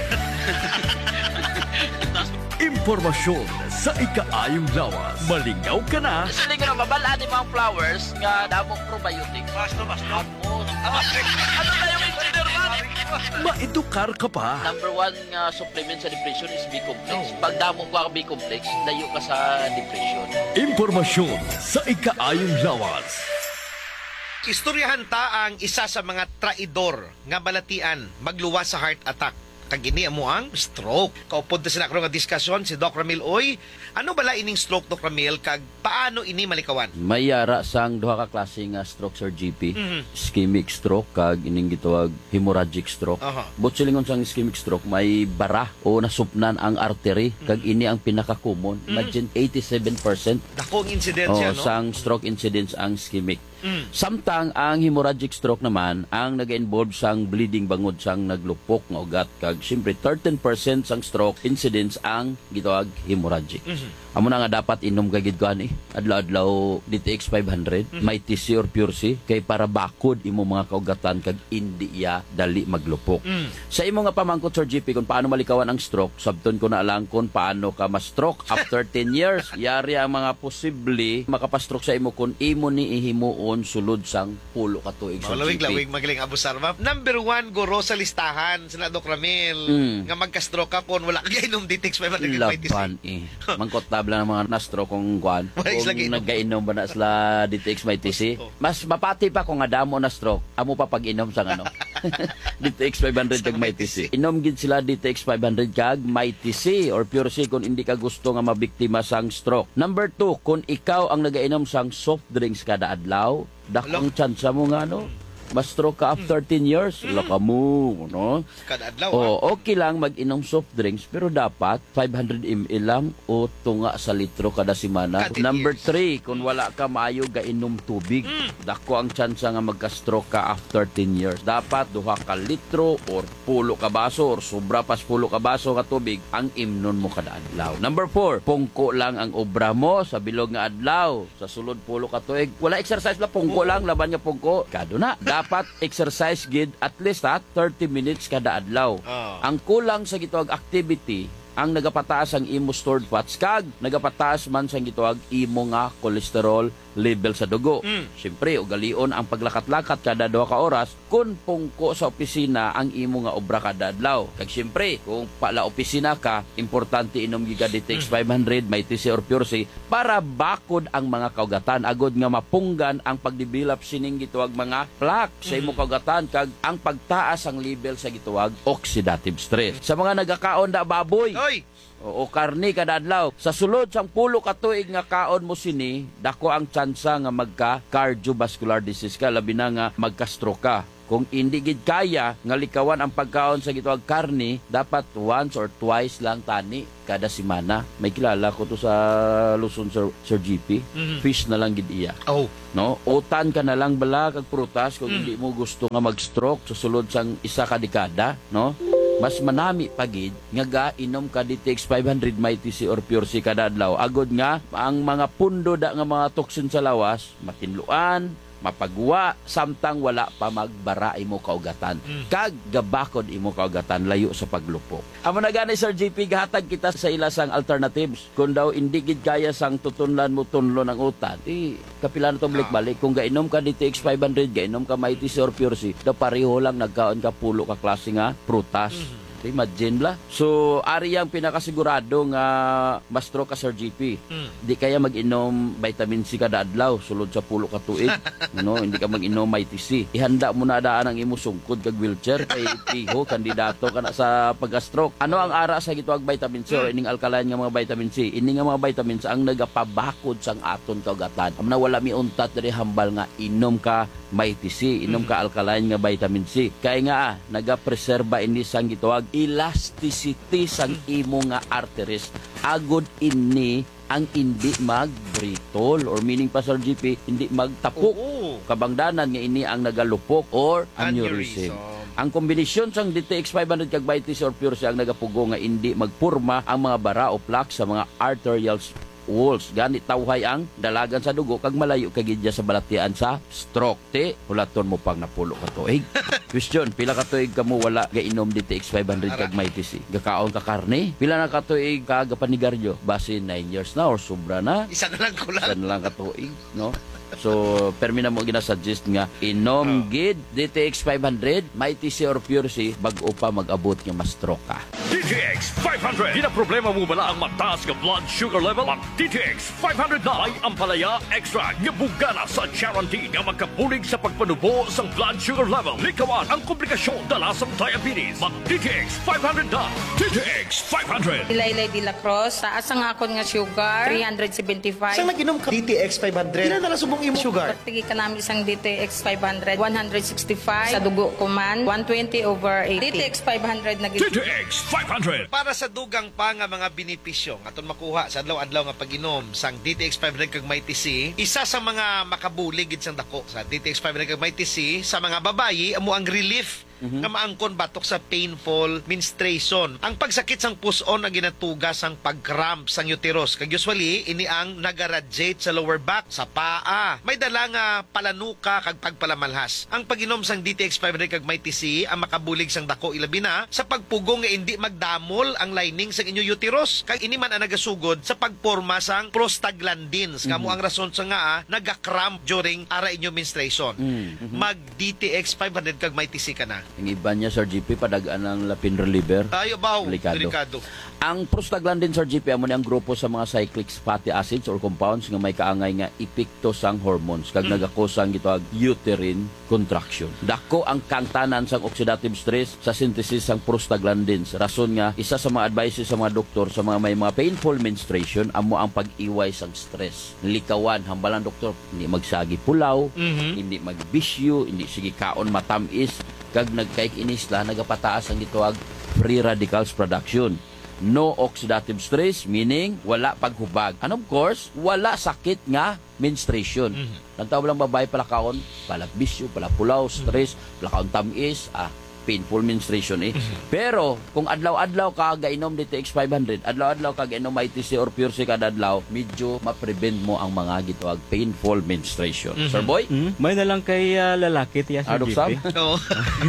Impormasyon sa ikaayong lawas. Malingaw ka na. Sa linggo na mabalaan yung mga flowers nga damong probiotic. Basto, basto. Ano na yung engineer man? Maedukar ka pa. Number one nga supplement sa depression is B-complex. Pag damong ka B-complex, dayo ka sa depression. Impormasyon sa ikaayong lawas. Istoryahan ta ang isa sa mga traidor nga balatian magluwas sa heart attack. Kagini mo ang stroke. Kaupod na sila nga diskusyon si Doc Ramil Oy. Ano bala ining stroke, Doc Ramil, kag paano ini malikawan? May yara sang duha ka klase nga stroke, Sir G P. Mhm. Ischemic stroke kag ining gitawag hemorrhagic stroke. Aha. Butsilingon sang ischemic stroke may bara o nasupnan ang artery kag ini ang pinaka-common. Imagine eighty-seven percent Dakong insidensya, oh, no? sang stroke incidents ang ischemic. Mm. Samtang ang hemorrhagic stroke naman ang nag-involve sang bleeding bangod sang naglupok nga ugat kag siyempre thirteen percent sang stroke incidents ang gitawag hemorrhagic. Mhm. Amo na nga dapat inom ka gid kan eh. Adlaw-adlaw D T X five hundred, Mhm. may T C or Pure C kay para bakod imo mga kaugatan kag indi iya dali maglupok. Mm. Sa imo nga pamangkot, Sir G P, kung paano malikawan ang stroke, sabton ko na lang kung paano ka ma-stroke after ten years. Yari ang mga posible makapastroke sa imo kung imo ni ihimuon sulod sang pulo ka tuig, Sir G P. Lawig-lawig magaling abusar, ma'am. Number one, guro sa listahan sila Doc Ramil. Mm. Nga magka-stroke ka kung wala kang inom D T X five hundred. Laban eh. Mangkot tabla ng mga na-stroke kung kuan. Wala sila Kung giinom. nagkainom ba na sila D T X may T C. Mas mapati pa kung adamo na stroke. Amo pa pag-inom sa ano. D T X five hundred kag may T C. Inom gid sila D T X five hundred kag may T C or Pure C kung hindi ka gusto nga mabiktima sang stroke. Number two, kung ikaw ang nagainom sang soft drinks kada adlaw, dakong tsansa mo nga no. Ma-stroke ka after ten years, wala ka mo, no? Kada adlaw, O, okay lang mag-inom soft drinks, pero dapat five hundred milliliters lang o tunga sa litro kada semana. Kada Number years. three, kung wala ka maayo gainom tubig, dako ang tsansa nga magka-stroke ka after ten years. Dapat duha ka litro or pulo ka baso or sobra pas pulo ka baso ka tubig ang imnon mo kada adlaw. Number four, pungko lang ang obra mo sa bilog nga adlaw. Sa sulod pulo ka tuig, wala exercise la, pungko lang, laban nga pungko. Kado na. Dapat exercise gid at least ha, thirty minutes kada adlaw. Oh. Ang kulang sa gitawag activity ang nagapataas ang imo stored fats kag nagapataas man sang gituwag imo nga cholesterol level sa dugo. Mm. Siyempre, ugalion ang paglakat-lakat kada duha ka oras kung pungko sa opisina ang imo nga obra kada adlaw. Kag siyempre, kung pala opisina ka, importante inom giga D T X five hundred, may T C or Pure C para bakod ang mga kaugatan agod nga mapunggan ang pagdevelop sining gituwag mga plaque sa imo kaugatan kag ang pagtaas ang level sa gituwag oxidative stress. Sa mga nagakaon da baboy, Oy! o karni kada adlaw, sa sulod sang pulo ka tuig nga kaon mo sini, dako ang tsansa nga magka cardiovascular disease ka, labi na nga magka-stroke ka. Kung hindi gid kaya nga likawan ang pagkaon sa gituwag karni, dapat once or twice lang tani kada semana. May kilala ko to sa Luzon, Sir, Sir G P. Mhm. Fish na lang gid iya. Oh. No, utan ka na lang bala kag prutas kung hindi mo gusto nga mag-stroke sa sulod sang isa ka dekada, no? Mas manami pagid nga gainom ka D T X five hundred may T C or Pure C kada adlaw agod nga ang mga pundo da nga mga toxin sa lawas matinluan, mapagwa, samtang wala pa magbara imo kaugatan. Mm. Kag gabakod imo kaugatan layo sa paglupok. Amo na gani Sir J P, gahatag kita sa ilasang alternatives. Kung daw hindi gid kaya sang tutunlan mo tunlo ng utan, eh kapila na to balik-balik. Kung gainom ka D T X five hundred, gainom ka may T C or Pure C, daw pareho lang nagkaon ka pulo ka klase nga prutas. Mm-hmm. Imagine la. So, ari ang pinakasigurado nga ma-stroke ka, Sir G P. Mm. Di kaya mag-inom vitamin C kada adlaw sulod sa pulo ka tuig. No, hindi ka mag-inom may T C. Ihanda mo na daan ang imo sungkod kag wheelchair kay tiho kandidato ka na sa pag-stroke. Ano ang ara sa gituwag vitamin C or ining alkaline nga mga vitamin C? Ini nga mga vitamins ang nagapabakod sang aton kaugatan. Amna wala mi untat diri hambal nga inom ka may T C, inom ka alkaline nga vitamin C. Kaya nga ah, naga-preserba ini sang gituwag elasticity sang imo nga arteries agod ini ang hindi mag-brittle or meaning pa Sir G P hindi magtapok. Kabangdanan nga ini ang nagalupok or aneurysm. Ang kombinasyon sang D T X five hundred kag may T C or Pure C ang nagapugo nga hindi magpurma ang mga bara o plaque sa mga arterial walls. Ganit tawhay ang dalagan sa dugo kag malayo kagidya sa balatian sa stroke. Te, hulaton mo pang napulo ka tuig. Question, pila ka tuig ka mo wala gainom D T X five hundred kag may T C? Gakaon ka karne? Pila na ka tuig ka gapanigaryo? Base nine years na or sobra na? Isa na lang kulang. Isa na lang ka tuig, no? So, permi na mo ginasuggest nga inom gid D T X five hundred, may T C or Pure C bag-o pa mag-abot nga ma-stroke ka. D T X five hundred. Di na problema mo bala ang mataas nga blood sugar level? Mag D T X five hundred na ay ampalaya extra nga bugana sa guarantee nga magkapulig sa pagpanubo sa blood sugar level. Likawan ang komplikasyon dala sa diabetes. Mag D T X five hundred na. D T X five hundred. Ilaylay de la Cruz, taas ang akon nga sugar, three seventy-five. Saan nag-inom ka D T X five hundred? Ilan na lang subong imo sugar? Pagtigi ka namin isang D T X five hundred, one sixty-five. Sa dugo ko man, one twenty over eighty. D T X five hundred na D T X five hundred. Para sa dugang pa nga mga benepisyo nga aton makuha sa adlaw-adlaw nga pag-inom sang D T X five hundred kag may T C, isa sa mga makabulig gid sang dako sa D T X five hundred kag may T C sa mga babayi amo ang relief mm-hmm. nga maangkon batok sa painful menstruation. Ang pagsakit sang puson ang ginatugas sang pag-cramp sang uterus. Kag usually ini ang nagaradiate sa lower back, sa paa. May dala nga palanuka kag pagpalamalhas. Ang pag-inom sang D T X five hundred kag may T C ang makabulig sang dako ilabi na sa pagpugong nga hindi magdamol ang lining sang inyo uterus. Kag ini man ang nagasugod sa pagporma sang prostaglandins. Mm-hmm. Kamo ang rason sa nga ah, naga-cramp during ara inyo menstruation. Mm-hmm. Mag D T X five hundred kag may T C ka na. Ang iba niya, Sir G P, padagaan ng lapin reliever. Tayo ba? Delikado. Delikado. Ang prostaglandin, Sir G P, amo ni ang grupo sa mga cyclic fatty acids or compounds nga may kaangay nga epekto sang hormones kag mm. nagakosang gitawag uterine contraction. Dako ang kangtanan sang oxidative stress sa synthesis sang prostaglandins. Rason nga isa sa mga advices sa mga doktor sa mga may mga painful menstruation amo ang pag-iway sang stress. Likawan hambalan doktor, hindi magsagi pulaw, mm-hmm. hindi magbisyo, hindi sige kaon matamis kag nagkaik-inis la nagapataas ang gitawag free radicals production. No oxidative stress, meaning wala paghubag. And of course, wala sakit nga menstruation. Mm-hmm. Lantaw lang babae pala kaon, pala bisyo, pala pulaw, stress, pala kaon tamis, ah, painful menstruation eh. Pero kung adlaw-adlaw ka gainom D T X five hundred, adlaw-adlaw ka gainom I T C or Pure C kada adlaw, medyo ma-prevent mo ang mga gitawag painful menstruation. Mhm. Sir Boy? Mhm. May na lang kay ah, lalaki tiya sa Adok G Sam? P. Oo.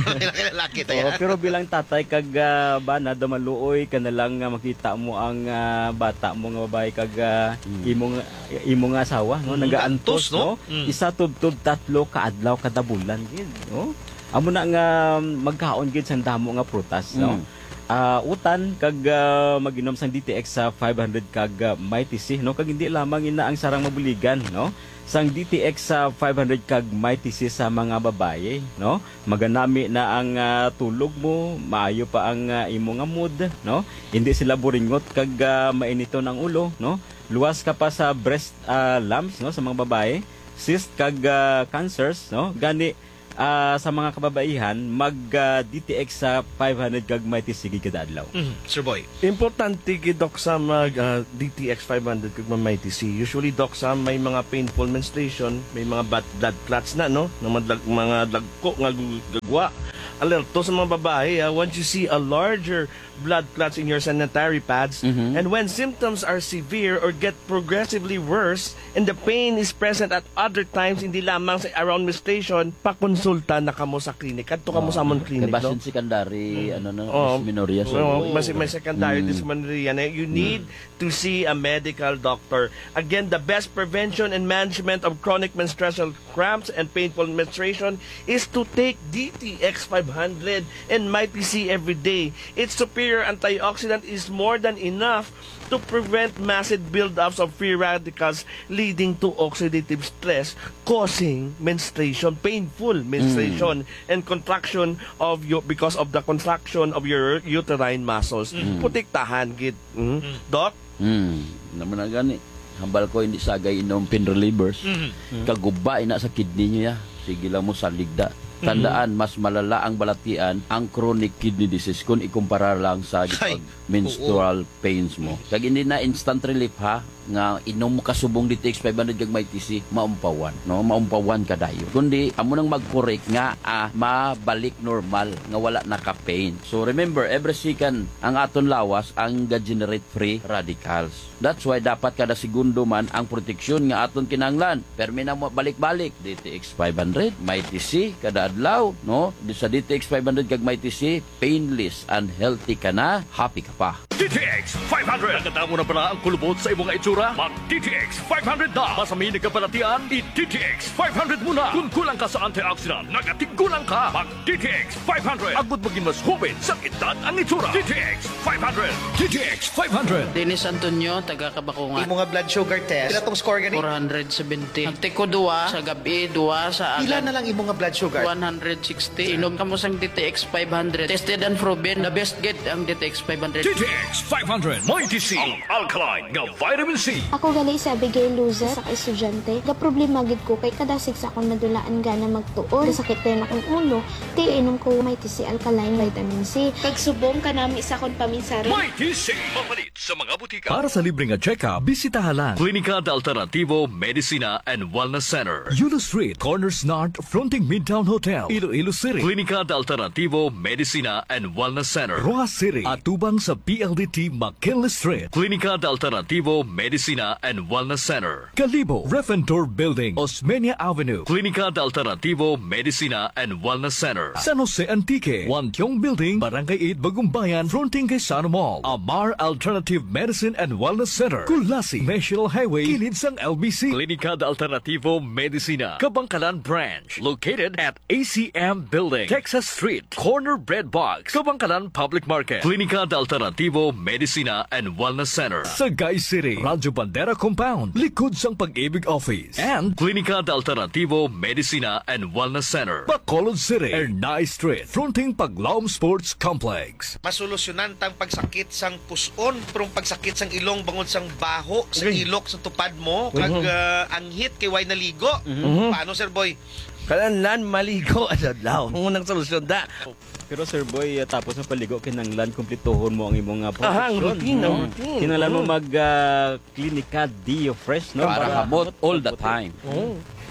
Lalaki tayo. Oo, pero bilang tatay kag uh, bana damaluoy ka na lang nga makita mo ang ah, bata mo nga babae kag ah, imong imong asawa no Mm, nagaantos antos, no? no, Mm. isa tubtub tatlo ka adlaw kada bulan gid no. Amo na nga magkaon gid sang damo nga prutas no. Mm. Ah, utan kag ah, maginom sang D T X sa five hundred kag uh, Mighty C no, kag hindi lamang ina ang sarang mabuligan no. Sang D T X sa five hundred kag Mighty C sa mga babaye no, maganami na ang ah, tulog mo, maayo pa ang ah, imo nga mood no, hindi sila buringot kag ah, mainito ng ulo no, luwas ka pa sa breast ah, lumps no sa mga babaye, cyst kag ah, cancers no, gani ah, sa mga kababaihan mag ah, D T X sa five hundred kag Mighty C kada adlaw. Mhm. Sir Boy. Importante gid Doc sa mag ah, D T X five hundred kag Mighty C. Usually Doc sa may mga painful menstruation, may mga bad blood clots na no, ng mga, dag- mga dagko nga gu- gagwa. Alerto sa mga babae, ah, once you see a larger blood clots in your sanitary pads, and when symptoms are severe or get progressively worse, and the pain is present at other times, hindi lamang sa around menstruation, pakonsulta na kamo sa klinik. Kadto kamo sa amon klinik, Kaya no? basin secondary, ano na, Oh, dysmenorrhea. Sir well, Boy. mas may secondary Mm. dysmenorrhea na you need to see a medical doctor. Again, the best prevention and management of chronic menstrual cramps and painful menstruation is to take D T X five hundred and Mighty C every day. Its superior antioxidant is more than enough to prevent massive buildups of free radicals leading to oxidative stress causing menstruation, painful menstruation and contraction of your because of the contraction of your uterine muscles. Mm. Putiktahan gid. Mm. Doc? Hmm, naman na gani. Hambal ko hindi sagay inom pain relievers. Mhm. Kaguba ina sa kidney niyo ya. Sige lang mo sa ligda. Tandaan, mas malala ang balatian ang chronic kidney disease kung ikumpara lang sa gitag menstrual pains mo. Kag hindi na instant relief ha, nga inom mo kasubong D T X five hundred kag Mighty C, maumpawan, no? Maumpawan ka dayo. Kundi amo nang mag-correct nga ah, mabalik normal nga wala na ka pain. So remember, every second ang aton lawas ang ga-generate free radicals. That's why dapat kada segundo man ang proteksyon nga aton kinahanglan. Permi na mo balik-balik D T X five hundred, Mighty C kada adlaw, no? Di sa D T X five hundred kag Mighty C, painless and healthy ka na, happy ka pa. D T X five hundred. Nagkatamo na pala ang kulubot sa imong itsura? Mag-D T X five hundred na. Masaminig ka palatian? I-D T X five hundred muna. Kung kulang ka sa antioxidant, nagatigulang ka. Mag-D T X five hundred. Agud maging mas hubin sa edad ang itsura. D T X five hundred. D T X five hundred. Dennis Antonio, taga Kabakungan. Imo nga blood sugar test. Pila tong score gani? four seventy. Nagtiko duwa sa gabi, duwa sa Pila na lang imo nga blood sugar? one sixty. Inom ka mo sang D T X five hundred. Tested and proven. The best get ang D T X five hundred. D T X five hundred. Mighty C. Ang alkaline nga vitamin C. Ako gali sa Abigail Loser sa estudyante. Ga problema gid ko kay kada sig sa akong nadulaan gana magtuon. Sakit din akong ulo. Di inom ko Mighty C alkaline vitamin C. Kag subong kanami sa akong paminsari. Mighty C. Mapalit sa mga butika. Para sa libreng check-up, bisitahan lang Klinika de Alternativo Medicina and Wellness Center, Yulo Street, Corners North, fronting Midtown Hotel, Iloilo City. Klinika de Alternativo Medicina and Wellness Center, Rojas City, atubang sa P L D T McKinley Street. Klinika de Alternativo Medicina and Wellness Center, Calibo, Refentor Building, Osmeña Avenue. Klinika de Alternativo Medicina and Wellness Center, San Jose Antique, Wantiong Building, Barangay eight, Bagumbayan, fronting kay Sano Mall. Amar Alternative Medicine and Wellness Center, Kulasi, National Highway, kilid sang L B C. Klinika de Alternativo Medicina, Kabangkalan Branch, located at A C M Building, Texas Street, Corner Bread Box, Kabangkalan Public Market. Klinika de Alternativo Medicina and Wellness Center, Sagay City, Radyo Bandera Compound, likod sang Pag-ibig Office, and Klinika de Alternativo Medicina and Wellness Center, Bacolod City, Ernay Street, fronting Paglaom Sports Complex. Masolusyonan tang pagsakit sang puson, prong pagsakit sang ilong bangod sang baho, sa ilok sa tupad mo, kag Mhm. uh, anghit kay way naligo. Mhm. Paano, Sir Boy? Kalanlan maligo at adlaw. Unang solusyon da. Pero Sir Boy, uh, tapos ng paligo, kinanglan, kumplituhon mo ang imong uh, Aha, ang protection, routine, no? ang routine. Kinanglan mo Mm. mag uh, Klinika Dio Fresh, no? Para kamot all the time. Oh.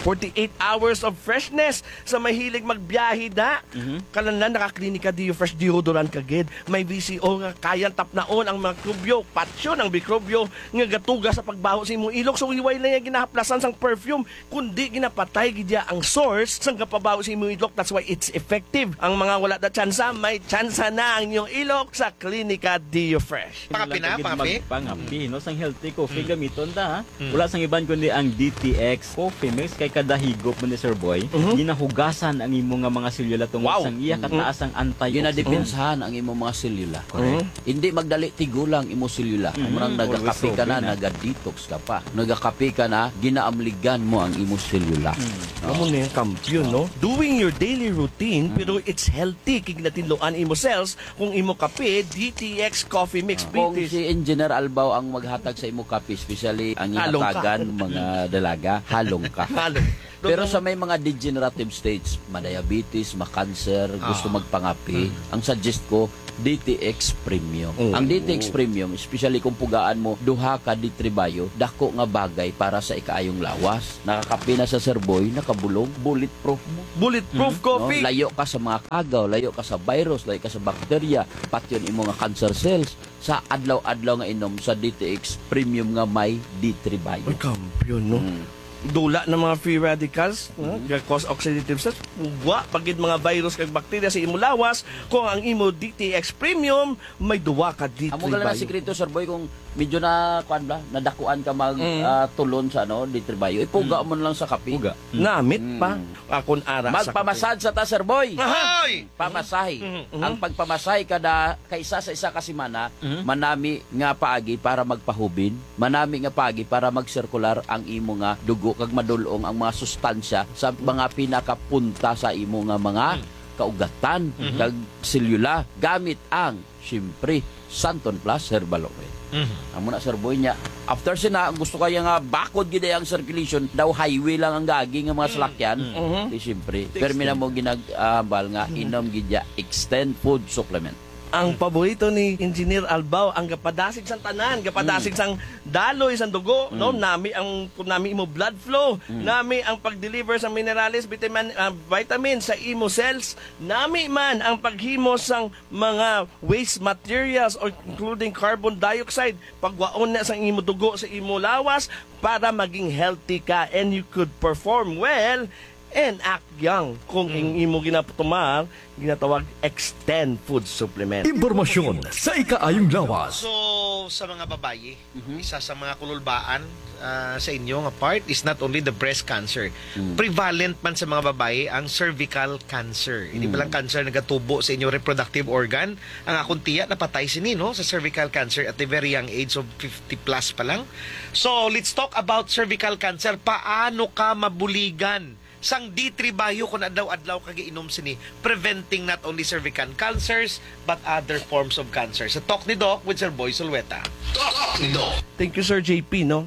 forty-eight hours of freshness sa mahilig magbiyahe da. Mm-hmm. Kalanlan nakaklinika Dio Fresh deodorant kagid. May V C O nga kayang tapnaon ang mikrobyo, patyo ng mikrobyo nga gatuga sa pagbaho sa imong ilok. So iway lang yung ginahaplasan sang perfume, kundi ginapatay gidya ang source sang kapabaho sa imong ilok. That's why it's effective. Ang mga wala da tsansa, may tsansa na ang inyong ilok sa klinika Dio Fresh. Pangapi na, pangapi? Pangapi, no? Sang healthy coffee Mm. gamiton da, ha? Mm. Wala sang iban kundi ang D T X Coffee Mix kay kada higop mo ni Sir Boy, Mhm. ginahugasan ang imo nga mga selula tungod Wow. sang iya kataas ang antioxidant. Ginadepensahan ang imo mga selula. Correct. Hindi magdali tigulang imo selula. Mhm. Kung murang nagakape ka na, Always open na. naga-detox ka pa. Nagakape ka na, ginaamligan mo ang imo selula. Amo na yung kampiyon, no? Doing your daily routine, pero it's healthy. Kignatinloan imo cells kung imo kape, D T X Coffee Mix. Kung British. si Engineer Albaw ang maghatag sa imo kape, especially ang Halong ka. ihatagan mga dalaga, halong ka. Halong. Pero sa may mga degenerative states, ma-diabetes, ma-cancer, gusto Ah. magpangapi, ang suggest ko, D T X Premium. Oh. Ang D T X Premium, especially kung pugaan mo, duha ka di tribayo, dako nga bagay para sa ikaayong lawas. Nakakapi na sa Sir Boy, nakabulong, bulletproof mo. Bulletproof coffee. No? Layo ka sa mga kagaw, layo ka sa virus, layo ka sa bakterya, pati yun imo nga cancer cells. Sa adlaw-adlaw nga inom sa D T X Premium nga may D tribayo. Ay, kampiyon, no? Dula ng mga free radicals, mm-hmm. uh, cause oxidative stress, wa pagid mga virus kag bakterya sa imo lawas. Kung ang imo D T X Premium, may duwa ka D Amo gala na sikreto, Sir Boy, kung medyo na kuan ba, nadakuan ka mag Mm. ah, tulon sa ano, di tribayo, ipuga mo na lang sa kape. Puga. Namit pa. Akon ara sa Magpamasad sa ta, Sir Boy. Hoy! Pamasahe. Mhm. Ang pagpamasahe kada kaisa sa isa ka semana, Mhm. manami nga paagi para magpahubin, manami nga paagi para magsirkular ang imo nga dugo kag madulong ang mga sustansya sa mga pinakapunta sa imo nga mga kaugatan Mhm. kag selula gamit ang syempre Santon Plus Herbal Oil. Mhm. Amo na Sir Boy niya. After sina gusto kaya nga bakod gid ang circulation, daw highway lang ang gagi nga mga salakyan. Mhm. Di syempre. Permi na mo ginagambal nga inom gid ya Extend Food Supplement. Ang paborito ni Engineer Albaw, ang gapadasig sang tanan, gapadasig sang daloy sang dugo, no? Nami ang kung nami imo blood flow, nami ang pag-deliver sang minerales, vitamin uh, vitamin sa imo cells, nami man ang paghimo sang mga waste materials or including carbon dioxide, pagwaon na sang imo dugo sa imo lawas para maging healthy ka and you could perform well and act young. Kung ang imo ginaputumar, ginatawag Extend Food Supplement. Impormasyon sa ikaayong lawas. So, sa mga babae, isa sa mga kululbaan ah, sa inyo nga part is not only the breast cancer. Prevalent man sa mga babae ang cervical cancer. Hindi ba lang cancer nagatubo sa inyong reproductive organ? Ang akong tiya napatay sini no sa cervical cancer at the very young age of fifty plus pa lang. So, let's talk about cervical cancer. Paano ka mabuligan sang D tribayo kung adlaw-adlaw kagiinom sini, preventing not only cervical cancers but other forms of cancer. Sa Talk ni Doc with Sir Boy Sulweta. Talk ni Doc. Thank you, Sir J P, no?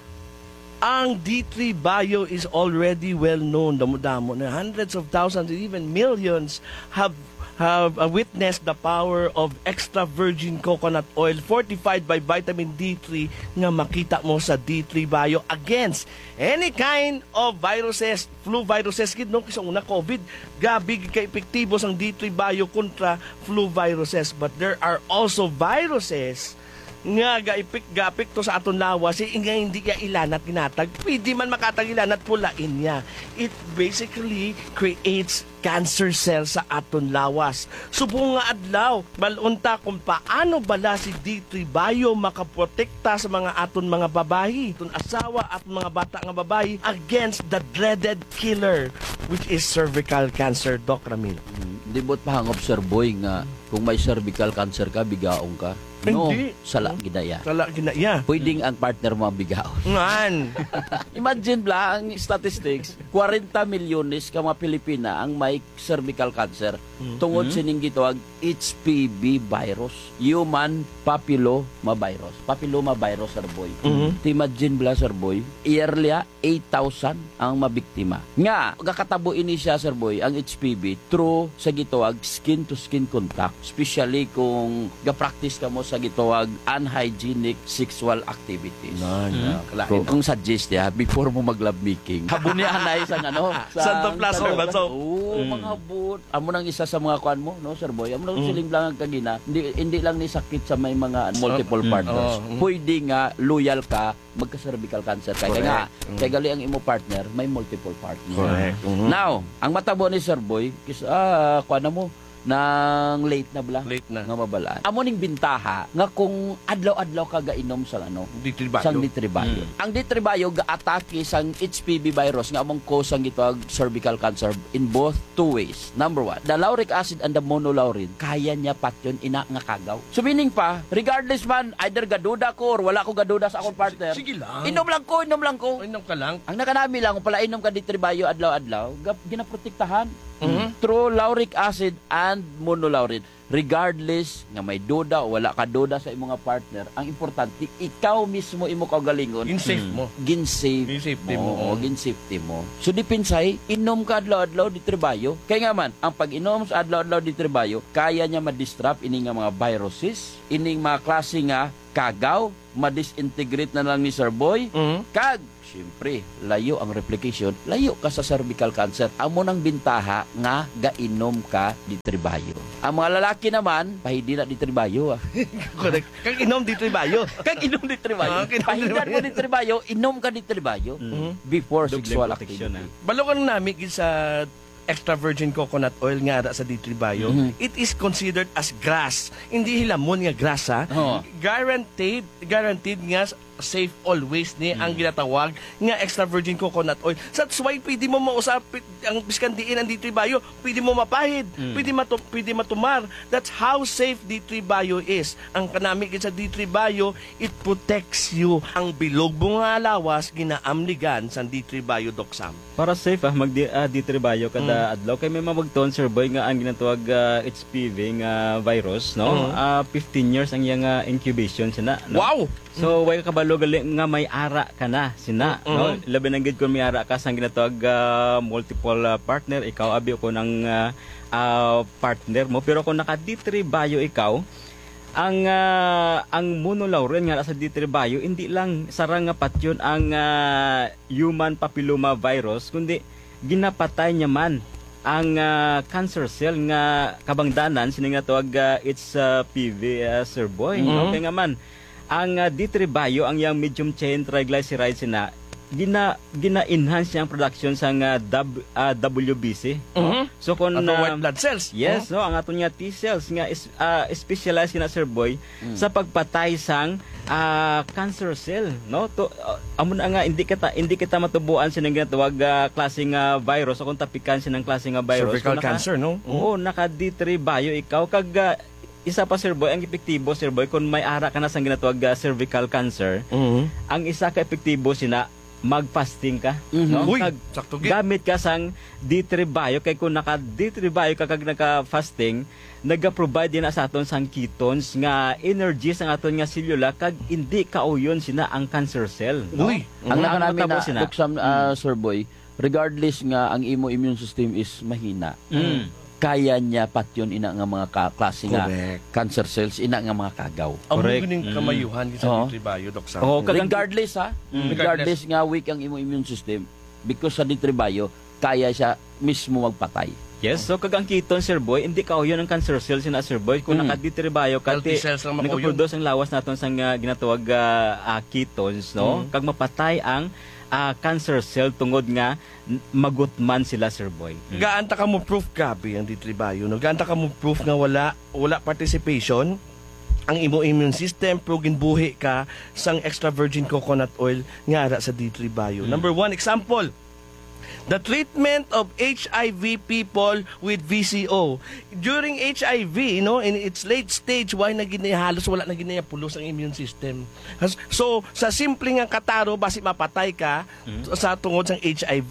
Ang D three Bio is already well known. Damo-damo na hundreds of thousands, even millions have have uh, witnessed the power of extra virgin coconut oil fortified by vitamin D three nga makita mo sa D three Bio against any kind of viruses, flu viruses, kid no, kasi una COVID, gabi ka epektibo sang D three Bio kontra flu viruses. But there are also viruses nga gaipik gapik to sa aton lawas eh, nga hindi ka ilanat ginatag pwede man makatag ilanat pulain niya. It basically creates cancer cells sa aton lawas. Subong nga adlaw balunta kung paano bala si D three Bio makaprotekta sa mga aton mga babayi, aton asawa at mga bata nga babayi against the dreaded killer which is cervical cancer. Doc Ramil. Hindi mo't pahangop, Sir Boy, nga kung may cervical cancer ka, bigaong ka. No, Hindi. sala ginaya. Sala ginaya. Pwedeng ang partner mo ang bigaon. Ngan. Imagine bla ang statistics, forty milyones ka mga Pilipina ang may cervical cancer tungod sining gitawag H P V virus, human papilloma virus. Papilloma virus, Sir Boy. Mhm. Imagine bla, Sir Boy, yearly eight thousand ang mabiktima. Nga, gakatabo ini siya, Sir Boy, ang H P V through sa gitawag skin to skin contact, especially kung ga-practice ka mo sa gitawag unhygienic sexual activities. Mm. Kung, kung suggest ya, before mo mag-love making, habunihan na isang ano. Santo Plaza, Banso. Oo, Mm. mga habot. Amo nang isa sa mga kwan mo, no, Sir Boy? Amo nang Mm. siling lang ang kagina. Hindi, hindi lang ni sakit sa may mga multiple Mm. partners. Oh, mm. Pwede nga, loyal ka, magka-cervical cancer ka. Kaya nga, Correct. Mm. kaya gali ang imo partner, may multiple partner. Correct. Mhm. Now, ang matabo ni Sir Boy, kis, ah, kwan na mo, nang late na bala Late na. nga mabalaan. Amo ning bintaha nga kung adlaw-adlaw ka gainom sa ano Ditribayo. sang ditribayo. Mm. Ang ditribayo ga-atake sang H P V virus nga among cause ang gitawag cervical cancer in both two ways. Number one, the lauric acid and the monolaurin kaya niya patyon ina nga kagaw. So meaning pa, regardless man either gaduda ko or wala ko gaduda sa akong partner. Sige lang. Inom lang ko, inom lang ko. Inom ka lang. Ang nakanami lang kung pala inom ka ditribayo adlaw-adlaw, gap- ginaprotektahan. Mhm. Through lauric acid and monolaurin. Regardless nga may duda o wala ka duda sa imong nga partner, ang importante ikaw mismo imo kaugalingon. Gin-safe mo. Gin-safe Gin-safety mo. mo. O, gin-safety mo. So dipinsay, inom ka adlaw-adlaw di tribayo. Kaya nga man, ang pag-inom sa adlaw-adlaw di tribayo, kaya niya ma-disrupt ining nga mga viruses, ining mga klase nga kagaw, ma-disintegrate na lang ni Sir Boy. Mhm. Kag siyempre, layo ang replication, layo ka sa cervical cancer. Amo nang bintaha nga gainom ka di tribayo. Ang mga lalaki naman, pahidi na di tribayo. Ah. Correct. Kag inom ditribayo. Kag inom di tribayo. Ah, kag inom Pahidan di mo di tribayo, inom ka di tribayo Mhm. before Double sexual protection, activity. Balo ka namin gid sa extra virgin coconut oil nga ra sa ditribayo. Mhm. It is considered as grass. Hindi hilamon nga grass ha. Oo. Guaranteed, guaranteed nga safe always ni ang ginatawag nga extra virgin coconut oil. So that's why pwede mo mausap ang biskandiin ang ditribayo, pwede mo mapahid, Mm. pwede matu pwede matumar. That's how safe ditribayo is. Ang kanami gid sa ditribayo, it protects you. Ang bilog mo nga lawas ginaamligan sa ditribayo doksam. Para safe ah mag uh, ditribayo kada adlaw kay may mabagton Sir Boy nga ang ginatawag ah, H P V nga virus no. Mhm. Ah, fifteen years ang iyang ah, incubation sina no? Wow! So way ka kabalo gali nga may ara ka na sina Mhm. no. Labi nang gid kun may ara ka sang ginatawag ah, multiple ah, partner ikaw abi ko ng ah, ah, partner mo pero kung naka ditribayo ikaw ang ah, ang monolaurin nga sa ditribayo hindi lang sarang nga patyon ang ah, human papilloma virus kundi ginapatay niya man ang ah, cancer cell nga kabangdanan sini nga tawag ah, H P V ah, Sir Boy no Mhm. kaya nga man ang uh, ditribayo ang yang medium chain triglycerides na gina gina-enhance niyang production sa uh, W, uh, W B C. Mhm. So kung Ato uh, white blood cells. yes, no, ang ato niya T cells nga is uh, specialized na Sir Boy sa pagpatay sang uh, cancer cell, no? To uh, amo na nga hindi kita hindi kita matubuan sinang ginatawag uh, klaseng uh, virus o kung tapikan sinang klaseng uh, virus. Cervical Kung naka- cancer, no? Oo, naka ditribayo ikaw kag uh, isa pa Sir Boy, ang epektibo Sir Boy kung may ara ka na sang ginatawag uh, cervical cancer, Mhm. ang isa ka epektibo sina mag-fasting ka, Mhm. no? Uy, Kag sakto gid. gamit ka sang ditribayo kay kung naka ditribayo ka kag naka-fasting, naga-provide din na sa aton sang ketones nga energy sa aton nga selula kag hindi kauyon sina ang cancer cell, no? Uy, Ang nakanami matabo na sina. duksam uh, Sir Boy, regardless nga ang imo immune system is mahina. Mm. Kaya niya patyon ina nga mga ka- klase nga Correct. cancer cells ina nga mga kagaw. Amo Correct. gining Mm. kamayuhan sa Oo. ditribayo doksam. Oo, kag- Regardless ha, Mm. regardless nga weak ang imo immune system, because sa ditribayo, kaya siya mismo magpatay. Yes, so kag ang ketone Sir Boy, hindi kauyon ang cancer cells sina Sir Boy kung Mm. naka-ditribayo ka Healthy cells lang makauyon. nagaproduce ang lawas naton sang uh, ginatawag uh, uh, ketones, no? Mm. Kag mapatay ang uh, cancer cell tungod nga n- magutman sila Sir Boy. Mm. Gaanta ka mo proof gabi ang ditribayo, no? Gaanta ka mo proof nga wala wala participation ang imo immune system pro ginbuhi ka sang extra virgin coconut oil nga ara sa ditribayo. Mm. Number one example, the treatment of H I V people with V C O. During H I V, you know, in its late stage, why na ginaya halos wala na ginaya pulos ang immune system. Has- So, sa simple nga kataro, basi mapatay ka sa tungod sang H I V.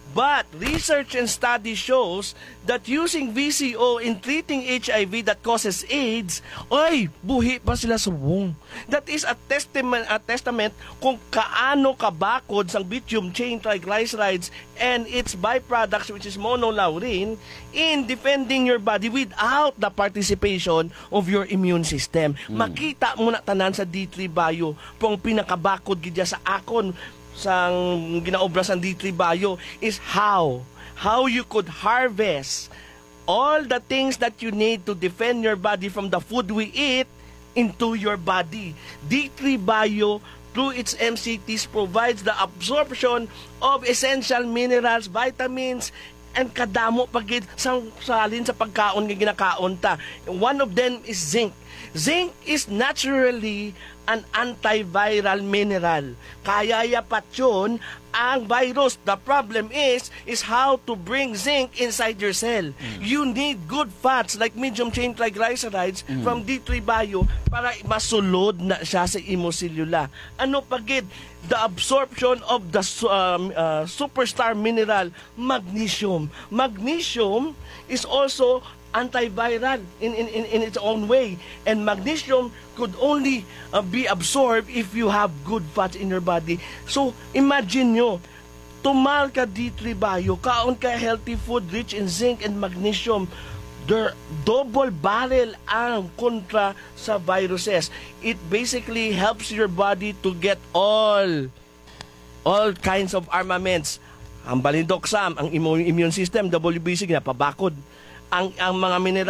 But research and study shows that using V C O in treating H I V that causes AIDS, ay, buhi pa sila subong. That is a testament, a testament kung kaano kabakod sang bitumen chain triglycerides and its byproducts, which is monolaurin, in defending your body without the participation of your immune system. Mm. Makita mo na tanan sa D three Bio pong pinakabakod gidya sa akon sang ginaobra sang D three Bio is how how you could harvest all the things that you need to defend your body from the food we eat into your body. D three Bio through its M C Ts provides the absorption of essential minerals, vitamins, and kadamo pagid sang salin sa pagkaon nga ginakaon ta. One of them is zinc. Zinc is naturally an antiviral mineral. Kaya yapat yun ang virus. The problem is, is how to bring zinc inside your cell. Mm. You need good fats like medium chain triglycerides mm. from D three Bio para masulod na siya sa imosellula. Ano pagid? The absorption of the um, uh, superstar mineral, magnesium. Magnesium is also antiviral in, in, in, in its own way. And magnesium could only uh, be absorbed if you have good fats in your body. So, imagine nyo, tumal ka D three Bio, kaon ka healthy food rich in zinc and magnesium, they're double barrel ang kontra sa viruses. It basically helps your body to get all all kinds of armaments. Ang balindoksam, ang immune system, W B C, pabakod. Ang, ang mga mineral